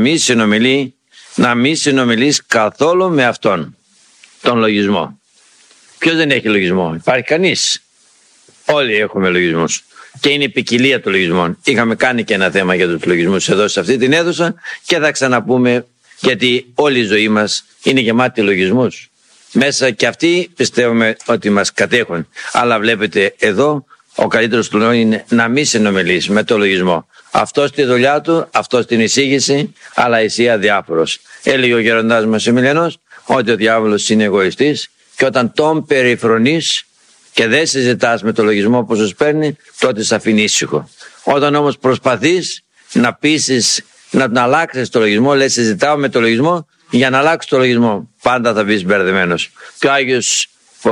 μην συνομιλείς καθόλου με αυτόν τον λογισμό. Ποιος δεν έχει λογισμό? Υπάρχει κανείς? Όλοι έχουμε λογισμούς και είναι η ποικιλία των λογισμών. Είχαμε κάνει και ένα θέμα για τους λογισμούς εδώ σε αυτή την αίθουσα και θα ξαναπούμε, γιατί όλη η ζωή μας είναι γεμάτη λογισμούς. Μέσα και αυτοί πιστεύουμε ότι μας κατέχουν. Αλλά βλέπετε εδώ ο καλύτερος του λόγου είναι να μην συνομιλείς με το λογισμό. Αυτός τη δουλειά του, αυτός την εισήγηση, αλλά εσύ αδιάφορος. Έλεγε ο γέροντάς μας Εμιλιανός ότι ο διάβολος είναι εγωιστής και όταν τον περιφρονείς και δεν συζητάς με το λογισμό που σου παίρνει, τότε σε αφήνει ήσυχο. Όταν όμως προσπαθείς να πείσεις, να τον αλλάξεις το λογισμό, λες συζητάω με το λογισμό, για να αλλάξεις το λογισμό, πάντα θα βγεις μπερδεμένος. Και ο Άγιος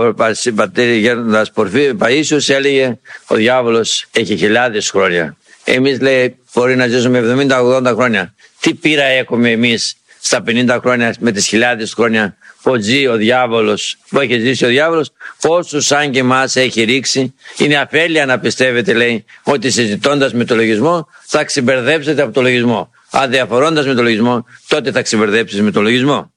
Πατέρας Παΐσιος έλεγε ο διάβολος έχει χιλιάδες χρόνια. Εμείς λέει μπορεί να ζήσουμε 70-80 χρόνια. Τι πείρα έχουμε εμείς στα 50 χρόνια με τις χιλιάδες χρόνια που ζει ο διάβολος, που έχει ζήσει ο διάβολος, πόσους σαν και εμάς έχει ρίξει. Είναι αφέλεια να πιστεύετε, λέει, ότι συζητώντας με το λογισμό θα ξεμπερδέψετε από το λογισμό. Αν διαφορώντας με το λογισμό, τότε θα ξεμπερδέψεις με το λογισμό.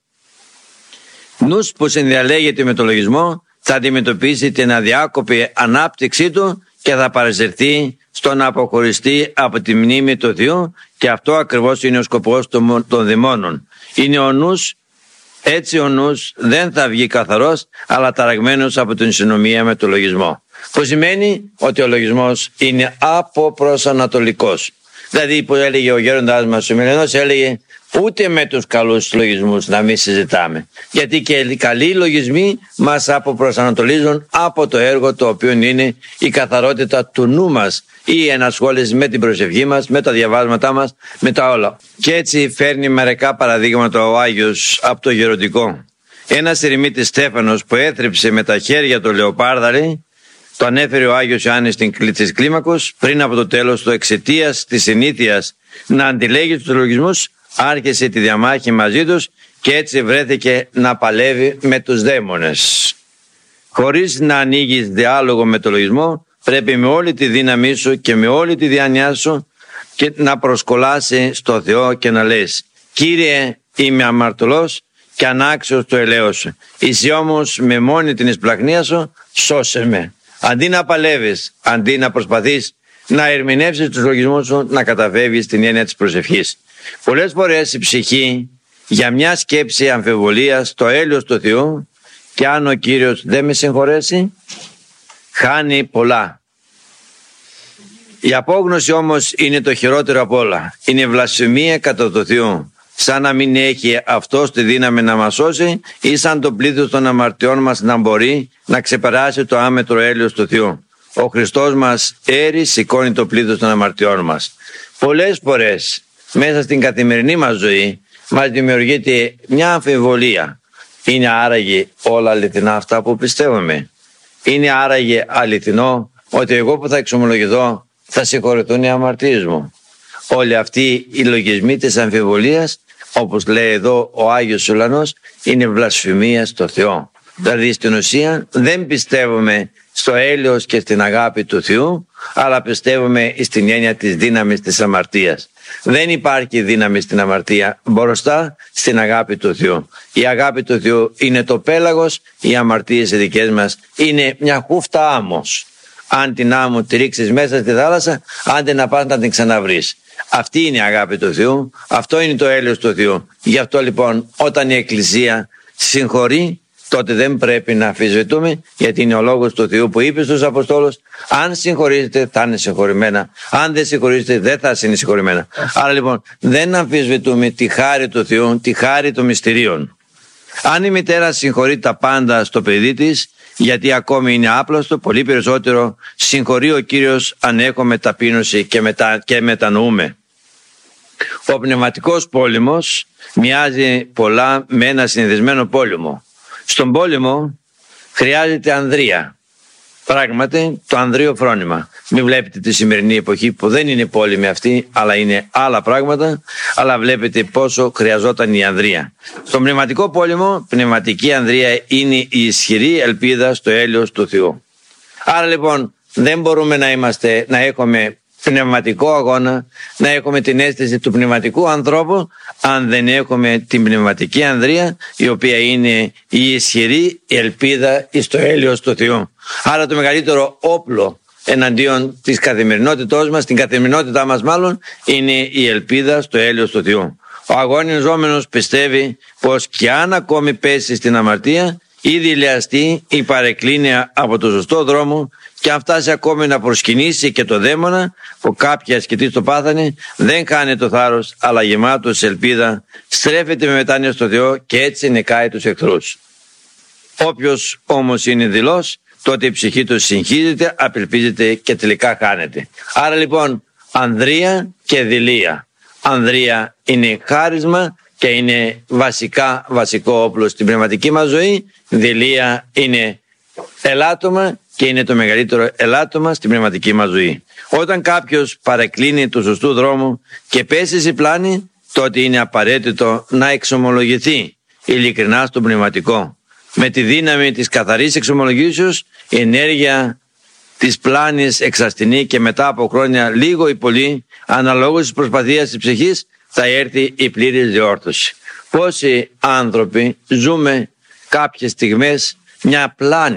Νους που συνδιαλέγεται με το λογισμό θα αντιμετωπίσει την αδιάκοπη ανάπτυξή του και θα παρασυρθεί στο να αποχωριστεί από τη μνήμη του Θεού, και αυτό ακριβώς είναι ο σκοπός των δαιμόνων. Είναι ο νους Έτσι ο νους δεν θα βγει καθαρός, αλλά ταραγμένος από την συνομία με το λογισμό. Που σημαίνει ότι ο λογισμός είναι αποπροσανατολικός. Δηλαδή που έλεγε ο γέροντάς μας ο Μιλενός, έλεγε ούτε με τους καλούς λογισμούς να μην συζητάμε. Γιατί και οι καλοί λογισμοί μας αποπροσανατολίζουν από το έργο το οποίο είναι η καθαρότητα του νου μας, η ενασχόληση με την προσευχή μας, με τα διαβάσματά μας, με τα όλα. Και έτσι φέρνει μερικά παραδείγματα ο Άγιος από το γεροντικό. Ένας ερημίτης Στέφανος που έθρεψε με τα χέρια το λεοπάρδαρι, το ανέφερε ο Άγιος Ιωάννης της Κλίμακος, πριν από το τέλος του, εξαιτίας της συνήθειας να αντιλέγει τους λογισμούς, άρχισε τη διαμάχη μαζί τους και έτσι βρέθηκε να παλεύει με τους δαίμονες. Χωρίς να ανοίγεις διάλογο με το λογισμό, πρέπει με όλη τη δύναμή σου και με όλη τη διάνοιά σου και να προσκολάσει στο Θεό και να λες: Κύριε, είμαι αμαρτωλός και ανάξιος του ελέος σου. Εσύ όμως με μόνη την εισπλαχνία σου σώσε με. Αντί να παλεύεις, αντί να προσπαθείς να ερμηνεύσεις τους λογισμούς σου, να καταφεύγεις στην έννοια της προσευχής. Πολλές φορές η ψυχή για μια σκέψη αμφιβολίας στο έλεος του Θεού, και αν ο Κύριος δεν με συγχωρέσει, χάνει πολλά. Η απόγνωση όμως είναι το χειρότερο απ' όλα. Είναι βλασφημία κατά το Θεό. Σαν να μην έχει αυτός τη δύναμη να μας σώσει, ή σαν το πλήθος των αμαρτιών μας να μπορεί να ξεπεράσει το άμετρο έλεος του Θεού. Ο Χριστός μας έρει σηκώνει το πλήθος των αμαρτιών μας. Πολλές φορές μέσα στην καθημερινή μας ζωή μας δημιουργείται μια αμφιβολία. Είναι άραγε όλα αληθινά αυτά που πιστεύουμε? Είναι άραγε αληθινό ότι εγώ που θα εξομολογηθώ θα συγχωρηθούν οι αμαρτίες μου? Όλοι αυτοί οι λογισμοί της αμφιβολίας, όπως λέει εδώ ο Άγιος Ουλανός, είναι βλασφημία στο Θεό. Δηλαδή στην ουσία δεν πιστεύουμε στο έλεος και στην αγάπη του Θεού, αλλά πιστεύουμε στην έννοια της δύναμης της αμαρτίας. Δεν υπάρχει δύναμη στην αμαρτία μπροστά στην αγάπη του Θεού. Η αγάπη του Θεού είναι το πέλαγος, οι αμαρτίες οι δικές μας είναι μια χούφτα άμμος. Αν την άμμο τη ρίξεις μέσα στη θάλασσα, άντε να πας να την ξαναβρεις. Αυτή είναι η αγάπη του Θεού, αυτό είναι το έλεος του Θεού. Γι' αυτό λοιπόν όταν η Εκκλησία συγχωρεί, τότε δεν πρέπει να αμφισβητούμε, γιατί είναι ο λόγος του Θεού που είπε στους Αποστόλους: αν συγχωρήσετε θα είναι συγχωρημένα, αν δεν συγχωρήσετε δεν θα είναι συγχωρημένα. Άρα λοιπόν δεν αμφισβητούμε τη χάρη του Θεού, τη χάρη των μυστηρίων. Αν η μητέρα συγχωρεί τα πάντα στο παιδί της, γιατί ακόμη είναι άπλαστο, πολύ περισσότερο συγχωρεί ο Κύριος αν έχουμε ταπείνωση και μετανοούμε. Ο πνευματικός πόλεμος μοιάζει πολλά με ένα συνηθισμένο πόλεμο. Στον πόλεμο χρειάζεται ανδρεία. Πράγματι το ανδρείο φρόνημα. Μην βλέπετε τη σημερινή εποχή που δεν είναι πόλεμη αυτή, αλλά είναι άλλα πράγματα, αλλά βλέπετε πόσο χρειαζόταν η ανδρεία. Στον πνευματικό πόλεμο, πνευματική ανδρεία είναι η ισχυρή ελπίδα στο έλεος του Θεού. Άρα λοιπόν δεν μπορούμε να έχουμε πνευματικό αγώνα, να έχουμε την αίσθηση του πνευματικού ανθρώπου, αν δεν έχουμε την πνευματική ανδρεία, η οποία είναι η ισχυρή ελπίδα στο έλεος του Θεού. Άρα το μεγαλύτερο όπλο εναντίον της καθημερινότητός μας, την καθημερινότητά μας μάλλον, είναι η ελπίδα στο έλεος του Θεού. Ο αγωνιζόμενος πιστεύει πως και αν ακόμη πέσει στην αμαρτία, ή δειλιαστεί ή παρεκκλίνει από το σωστό δρόμο, και αν φτάσει ακόμη να προσκυνήσει και το δαίμονα που κάποια ασκητή το πάθανε, δεν χάνει το θάρρος, αλλά γεμάτος ελπίδα στρέφεται με μετάνοια στο Θεό και έτσι νικάει τους εχθρούς. Όποιος όμως είναι δειλός, τότε η ψυχή του συγχύζεται, απελπίζεται και τελικά χάνεται. Άρα λοιπόν ανδρεία και δειλία. Ανδρεία είναι χάρισμα και είναι βασικό όπλο στην πνευματική μας ζωή. Δειλία είναι ελάττωμα και είναι το μεγαλύτερο ελάττωμα στην πνευματική μας ζωή. Όταν κάποιος παρεκκλίνει του σωστού δρόμου και πέσει σε πλάνη, τότε είναι απαραίτητο να εξομολογηθεί ειλικρινά στο πνευματικό. Με τη δύναμη της καθαρής εξομολογήσεως, η ενέργεια της πλάνης εξασθενεί και μετά από χρόνια λίγο ή πολύ, αναλόγως της προσπαθίας της ψυχής, θα έρθει η πλήρης διόρθωση. Πόσοι άνθρωποι ζούμε κάποιες στιγμές μια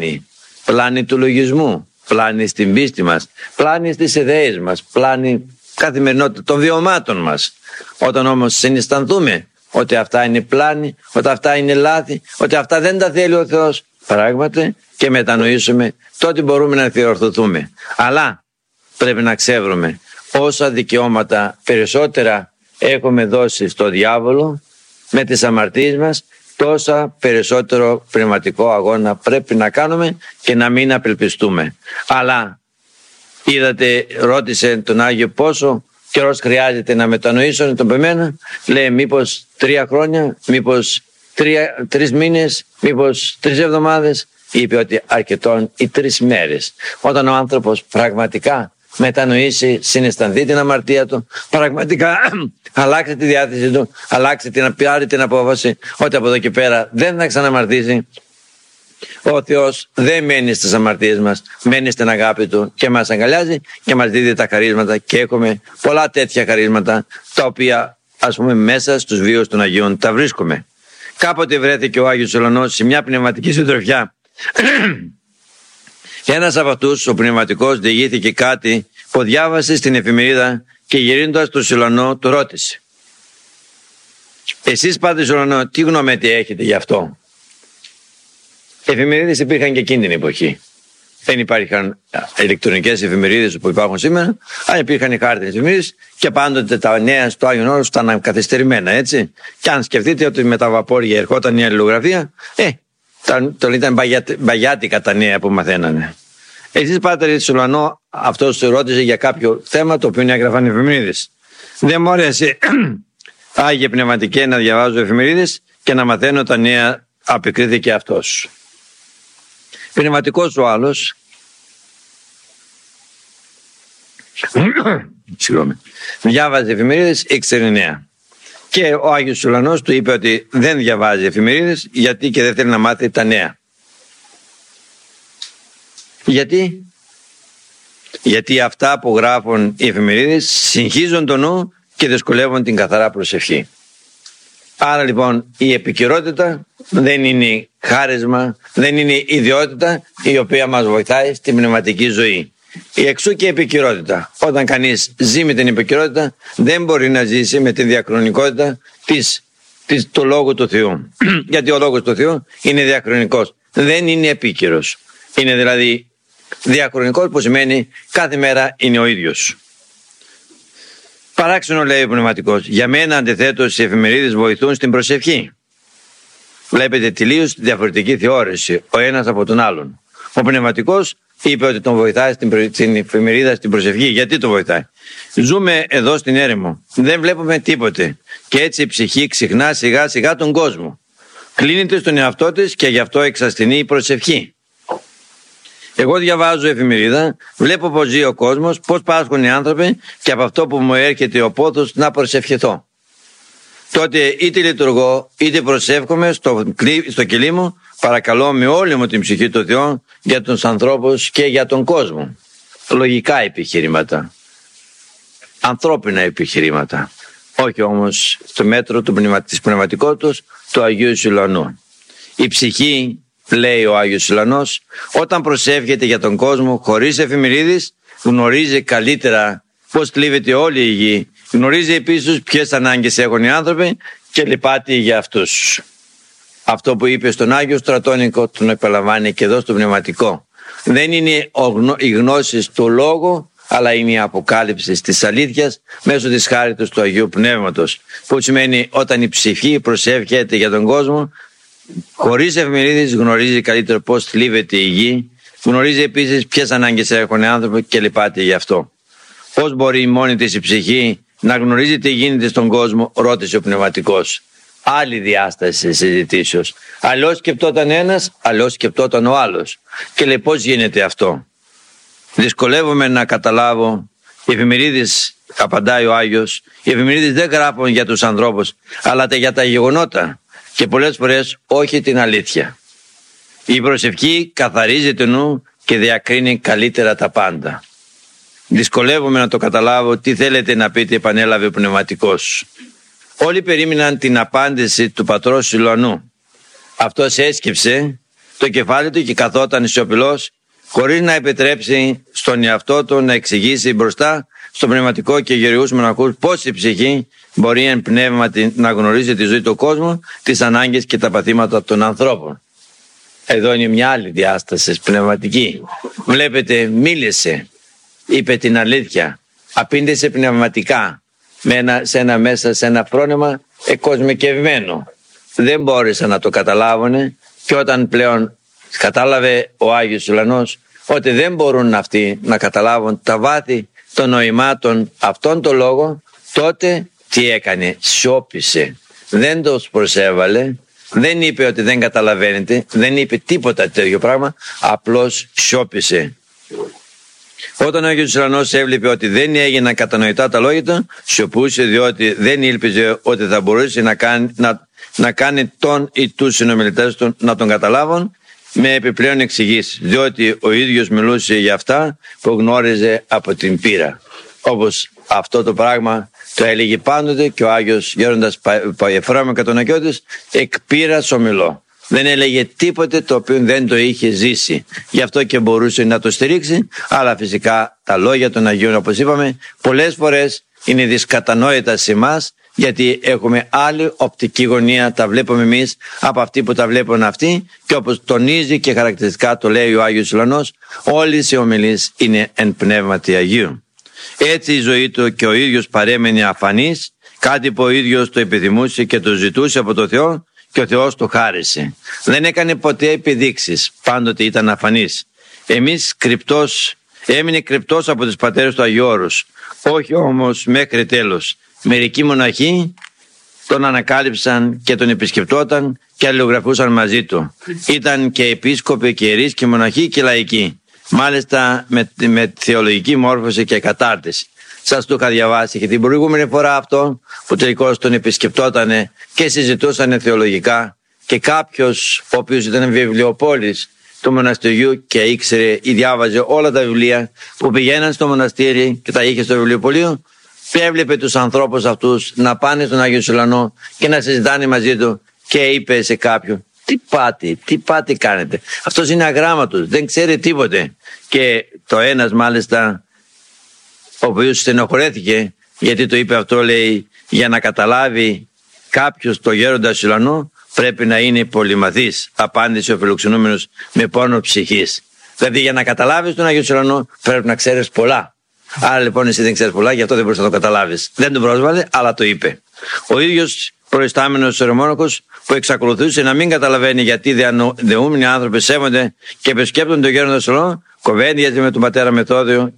πλάνη του λογισμού, πλάνη στην πίστη μας, πλάνη στις ιδέες μας, πλάνη καθημερινότητα των βιωμάτων μας. Όταν όμως συναισθανθούμε ότι αυτά είναι πλάνη, ότι αυτά είναι λάθη, ότι αυτά δεν τα θέλει ο Θεός. Πράγματι, και μετανοήσουμε, τότε μπορούμε να διορθωθούμε. Αλλά πρέπει να ξέρουμε όσα δικαιώματα περισσότερα έχουμε δώσει στο διάβολο με τις αμαρτίες μας, τόσα περισσότερο πνευματικό αγώνα πρέπει να κάνουμε και να μην απελπιστούμε. Αλλά είδατε, ρώτησε τον Άγιο πόσο καιρός χρειάζεται να μετανοήσω τον πεμένα. Λέει μήπως 3 χρόνια, μήπως 3 μήνες, μήπως 3 εβδομάδες. Είπε ότι αρκετόν οι 3 μέρες. Όταν ο άνθρωπος πραγματικά μετανοήσει, συναισθανθεί την αμαρτία του, πραγματικά αλλάξει τη διάθεση του, αλλάξει πάρει την απόφαση ότι από εδώ και πέρα δεν θα ξαναμαρτήσει. Ο Θεός δεν μένει στις αμαρτίες μας, μένει στην αγάπη Του και μας αγκαλιάζει και μας δίδει τα χαρίσματα, και έχουμε πολλά τέτοια χαρίσματα τα οποία, ας πούμε, μέσα στους βίους των Αγίων τα βρίσκουμε. Κάποτε βρέθηκε ο Άγιος Ουλανός σε μια πνευματική συντροφιά. Ένας από αυτούς, ο πνευματικός, διηγήθηκε κάτι που διάβασε στην εφημερίδα και γυρίζοντας στο Ουλανό του ρώτησε: «Εσείς, Πάτερ Ουλανό, τι γνώμη έχετε γι' αυτό?» Εφημερίδες υπήρχαν και εκείνη την εποχή. Δεν υπήρχαν ηλεκτρονικές εφημερίδες που υπάρχουν σήμερα, αλλά υπήρχαν οι χάρτινες εφημερίδες και πάντοτε τα νέα στο Άγιον Όρος ήταν καθυστερημένα, έτσι. Και αν σκεφτείτε ότι με τα βαπόρια ερχόταν η αλληλογραφία, ήταν μπαγιάτικα τα νέα που μαθαίνανε. Εσείς, Πάτερ Ουλανό, αυτός ρώτησε για κάποιο θέμα το οποίο έγραφαν οι εφημερίδες. Δεν μου άρεσε, Άγιε Πνευματικέ, να διαβάζω εφημερίδες και να μαθαίνω τα νέα, αποκρίθηκε αυτός. Πνευματικός ο άλλος, διάβαζε εφημερίδες, ήξερε νέα. Και ο Άγιος Ουλανός του είπε ότι δεν διαβάζει εφημερίδες γιατί και δεν θέλει να μάθει τα νέα. Γιατί αυτά που γράφουν οι εφημερίδες συγχύζουν το νου και δυσκολεύουν την καθαρά προσευχή. Άρα λοιπόν η επικαιρότητα δεν είναι χάρισμα, δεν είναι ιδιότητα η οποία μας βοηθάει στην πνευματική ζωή. Η εξού και η επικαιρότητα. Όταν κανείς ζει με την επικαιρότητα, δεν μπορεί να ζήσει με τη διαχρονικότητα του Λόγου του Θεού. Γιατί ο Λόγος του Θεού είναι διαχρονικός, δεν είναι επίκαιρος. Είναι δηλαδή διαχρονικός, που σημαίνει κάθε μέρα είναι ο ίδιος. Παράξενο, λέει ο πνευματικός. Για μένα, αντιθέτως, οι εφημερίδες βοηθούν στην προσευχή. Βλέπετε τελείως διαφορετική θεώρηση ο ένας από τον άλλον. Ο πνευματικός είπε ότι τον βοηθάει στην εφημερίδα στην προσευχή. Γιατί τον βοηθάει? Ζούμε εδώ στην έρημο, δεν βλέπουμε τίποτε και έτσι η ψυχή ξεχνά σιγά σιγά τον κόσμο. Κλείνεται στον εαυτό της και γι' αυτό εξασθενεί η προσευχή. Εγώ διαβάζω εφημερίδα, βλέπω πως ζει ο κόσμος, πως πάσχουν οι άνθρωποι και από αυτό που μου έρχεται ο πόθος να προσευχηθώ. Τότε είτε λειτουργώ είτε προσεύχομαι στο κελί μου, παρακαλώ με όλη μου την ψυχή του Θεού για τους ανθρώπους και για τον κόσμο. Λογικά επιχειρήματα, ανθρώπινα επιχειρήματα, όχι όμως στο μέτρο της πνευματικότητας του Αγίου Ουλανού. Η ψυχή, λέει ο Άγιος Ουλανός, όταν προσεύχεται για τον κόσμο χωρίς εφημερίδες, γνωρίζει καλύτερα πώς κλείβεται όλη η γη, γνωρίζει επίσης ποιες ανάγκες έχουν οι άνθρωποι και λυπάται για αυτούς. Αυτό που είπε στον Άγιο Στρατώνικο τον επαναλαμβάνει και εδώ στο πνευματικό. Δεν είναι η γνώση του λόγου, αλλά είναι η αποκάλυψη της αλήθειας μέσω της χάριτος του Αγίου Πνεύματος, που σημαίνει όταν η ψυχή προσεύχεται για τον κόσμο χωρίς εφημερίδες, γνωρίζει καλύτερα πώς θλίβεται η γη, γνωρίζει επίσης ποιες ανάγκες έχουν οι άνθρωποι και λυπάται γι' αυτό. Πώς μπορεί μόνη της η ψυχή να γνωρίζει τι γίνεται στον κόσμο, ρώτησε ο πνευματικός. Άλλη διάσταση συζητήσεως. Αλλιώς σκεπτόταν ένας, αλλιώς σκεπτόταν ο άλλος. Και λέει πώς γίνεται αυτό? Δυσκολεύομαι να καταλάβω. Οι εφημερίδες, απαντάει ο Άγιος, οι εφημερίδες δεν γράφουν για τους ανθρώπους, αλλά για τα γεγονότα. Και πολλές φορές όχι την αλήθεια. Η προσευχή καθαρίζει το νου και διακρίνει καλύτερα τα πάντα. Δυσκολεύομαι να το καταλάβω τι θέλετε να πείτε, επανέλαβε ο πνευματικός. Όλοι περίμεναν την απάντηση του πατρός Ουλανού. Αυτός έσκυψε το κεφάλι του και καθόταν σιωπηλός, χωρίς να επιτρέψει στον εαυτό του να εξηγήσει μπροστά στον πνευματικό και γεωργούς μοναχούς πώς η ψυχή μπορεί εν πνεύματι να γνωρίζει τη ζωή του κόσμου, τις ανάγκες και τα παθήματα των ανθρώπων. Εδώ είναι μια άλλη διάσταση πνευματική. Βλέπετε, μίλησε, είπε την αλήθεια, απήντησε πνευματικά μέσα σε ένα φρόνημα εκοσμικευμένο. Δεν μπόρεσαν να το καταλάβουν, και όταν πλέον κατάλαβε ο Άγιος Ουλανός ότι δεν μπορούν αυτοί να καταλάβουν τα βάθη των νοημάτων αυτόν τον λόγο, τότε τι έκανε? Σιώπησε. Δεν τους προσέβαλε, δεν είπε ότι δεν καταλαβαίνετε, δεν είπε τίποτα τέτοιο πράγμα, απλώς σιώπησε. Όταν ο Άγιος Ουρανός έβλεπε ότι δεν έγιναν κατανοητά τα λόγια του, σιωπούσε, διότι δεν ήλπιζε ότι θα μπορούσε να κάνει τον ή τους συνομιλητές του να τον καταλάβουν με επιπλέον εξηγήσεις, διότι ο ίδιος μιλούσε για αυτά που γνώριζε από την πείρα. Όπως αυτό το πράγμα το έλεγε πάντοτε και ο Άγιος Γέροντας Παϊεφράμιο Κατονακιώτης, εκ πείρας ομιλώ. Δεν έλεγε τίποτε το οποίο δεν το είχε ζήσει. Γι' αυτό και μπορούσε να το στηρίξει, αλλά φυσικά τα λόγια των Αγίων, όπως είπαμε, πολλές φορές είναι δυσκατανόητα σε εμάς, γιατί έχουμε άλλη οπτική γωνία, τα βλέπουμε εμείς από αυτοί που τα βλέπουν αυτοί, και όπως τονίζει και χαρακτηριστικά το λέει ο Άγιος Ουλανός, όλες οι ομιλίες είναι εν πνεύματι Αγίου. Έτσι η ζωή του και ο ίδιος παρέμενε αφανής, κάτι που ο ίδιος το επιθυμούσε και το ζητούσε από το Θεό, και ο Θεός το χάρισε. Δεν έκανε ποτέ επιδείξεις, πάντοτε ήταν αφανής. Έμεινε κρυπτός από τους πατέρες του Αγίου Όρους, όχι όμως μέχρι τέλος. Μερικοί μοναχοί τον ανακάλυψαν και τον επισκεπτόταν και αλληλογραφούσαν μαζί του. Ήταν και επίσκοποι και ιερείς και μοναχοί και λαϊκοί, μάλιστα με θεολογική μόρφωση και κατάρτιση. Σας το είχα διαβάσει και την προηγούμενη φορά αυτό, που τελικώς τον επισκεπτότανε και συζητούσαν θεολογικά, και κάποιος ο οποίος ήταν βιβλιοπόλης του μοναστηριού και ήξερε ή διάβαζε όλα τα βιβλία που πηγαίναν στο μοναστήρι και τα είχε στο βιβλιοπωλείο, έβλεπε τους ανθρώπους αυτούς να πάνε στον Άγιο Ουλανό και να συζητάνε μαζί του, και είπε σε κάποιον, τι πάτη κάνετε, αυτός είναι αγράμματος, δεν ξέρει τίποτε. Και το ένας μάλιστα, ο οποίος στενοχωρέθηκε γιατί το είπε αυτό, λέει, για να καταλάβει κάποιος το Γέροντα Ουλανό πρέπει να είναι πολυμαθής, απάντησε ο φιλοξενούμενος με πόνο ψυχής. Δηλαδή για να καταλάβεις τον Άγιο Ουλανό πρέπει να ξέρεις πολλά. Άρα λοιπόν εσύ δεν ξέρεις πολλά, γι' αυτό δεν μπορείς να το καταλάβεις. Δεν τον πρόσβαλε, αλλά το είπε. Ο ίδιος προϊστάμενος ιερομόναχος που εξακολουθούσε να μην καταλαβαίνει γιατί δεούμενοι άνθρωποι σέβονται και επισκέπτονται τον Γέροντα Ουλανό, κοβέντιαζε με τον πατέρα Μεθόδιο.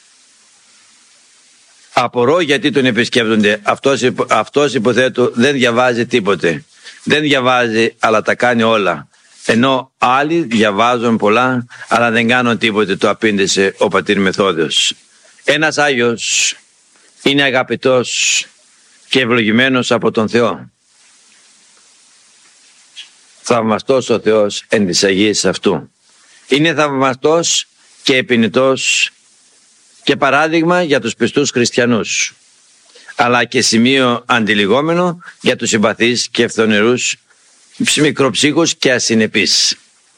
Απορώ γιατί τον επισκέπτονται. Αυτός υποθέτω δεν διαβάζει τίποτε. Δεν διαβάζει, αλλά τα κάνει όλα. Ενώ άλλοι διαβάζουν πολλά, αλλά δεν κάνουν τίποτε, το απήντησε ο πατήρ Μεθόδιος. Ένας Άγιος είναι αγαπητός και ευλογημένος από τον Θεό. Θαυμαστός ο Θεός εν της Αγίας αυτού. Είναι θαυμαστός και επινητός και παράδειγμα για τους πιστούς χριστιανούς, αλλά και σημείο αντιλιγόμενο για τους συμπαθείς και ευθονερούς μικροψύχους και ασυνεπείς.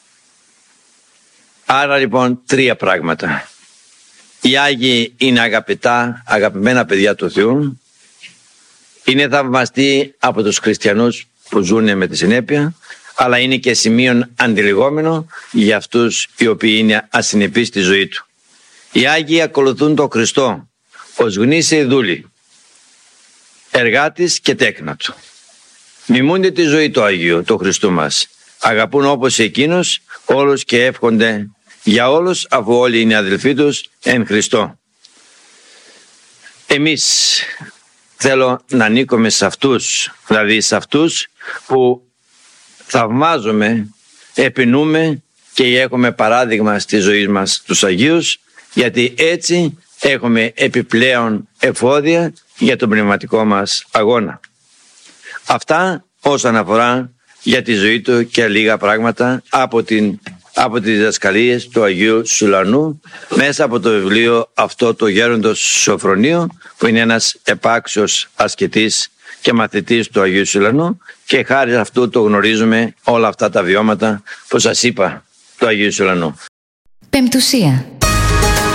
Άρα λοιπόν τρία πράγματα. Οι Άγιοι είναι αγαπημένα παιδιά του Θεού, είναι θαυμαστοί από τους χριστιανούς που ζουν με τη συνέπεια, αλλά είναι και σημείο αντιλιγόμενο για αυτούς οι οποίοι είναι ασυνεπείς στη ζωή του. Οι Άγιοι ακολουθούν τον Χριστό ως γνήσιοι δούλοι, εργάτης και τέκνα του. Μιμούνται τη ζωή του Αγίου, του Χριστού μας. Αγαπούν όπως εκείνος όλους και εύχονται για όλους, αφού όλοι είναι αδελφοί τους εν Χριστώ. Εμείς θέλω να ανήκουμε σε αυτούς, δηλαδή σε αυτούς που θαυμάζουμε, επινούμε και έχουμε παράδειγμα στη ζωή μας τους Αγίους, γιατί έτσι έχουμε επιπλέον εφόδια για τον πνευματικό μας αγώνα. Αυτά όσον αφορά για τη ζωή του και λίγα πράγματα από τις διδασκαλίες του Αγίου Σουλανού μέσα από το βιβλίο αυτό το Γέροντος Σοφρονίου, που είναι ένας επάξιος ασκητής και μαθητής του Αγίου Σουλανού, και χάρη αυτού το γνωρίζουμε όλα αυτά τα βιώματα που σας είπα του Αγίου Σουλανού. Πεμπτουσία.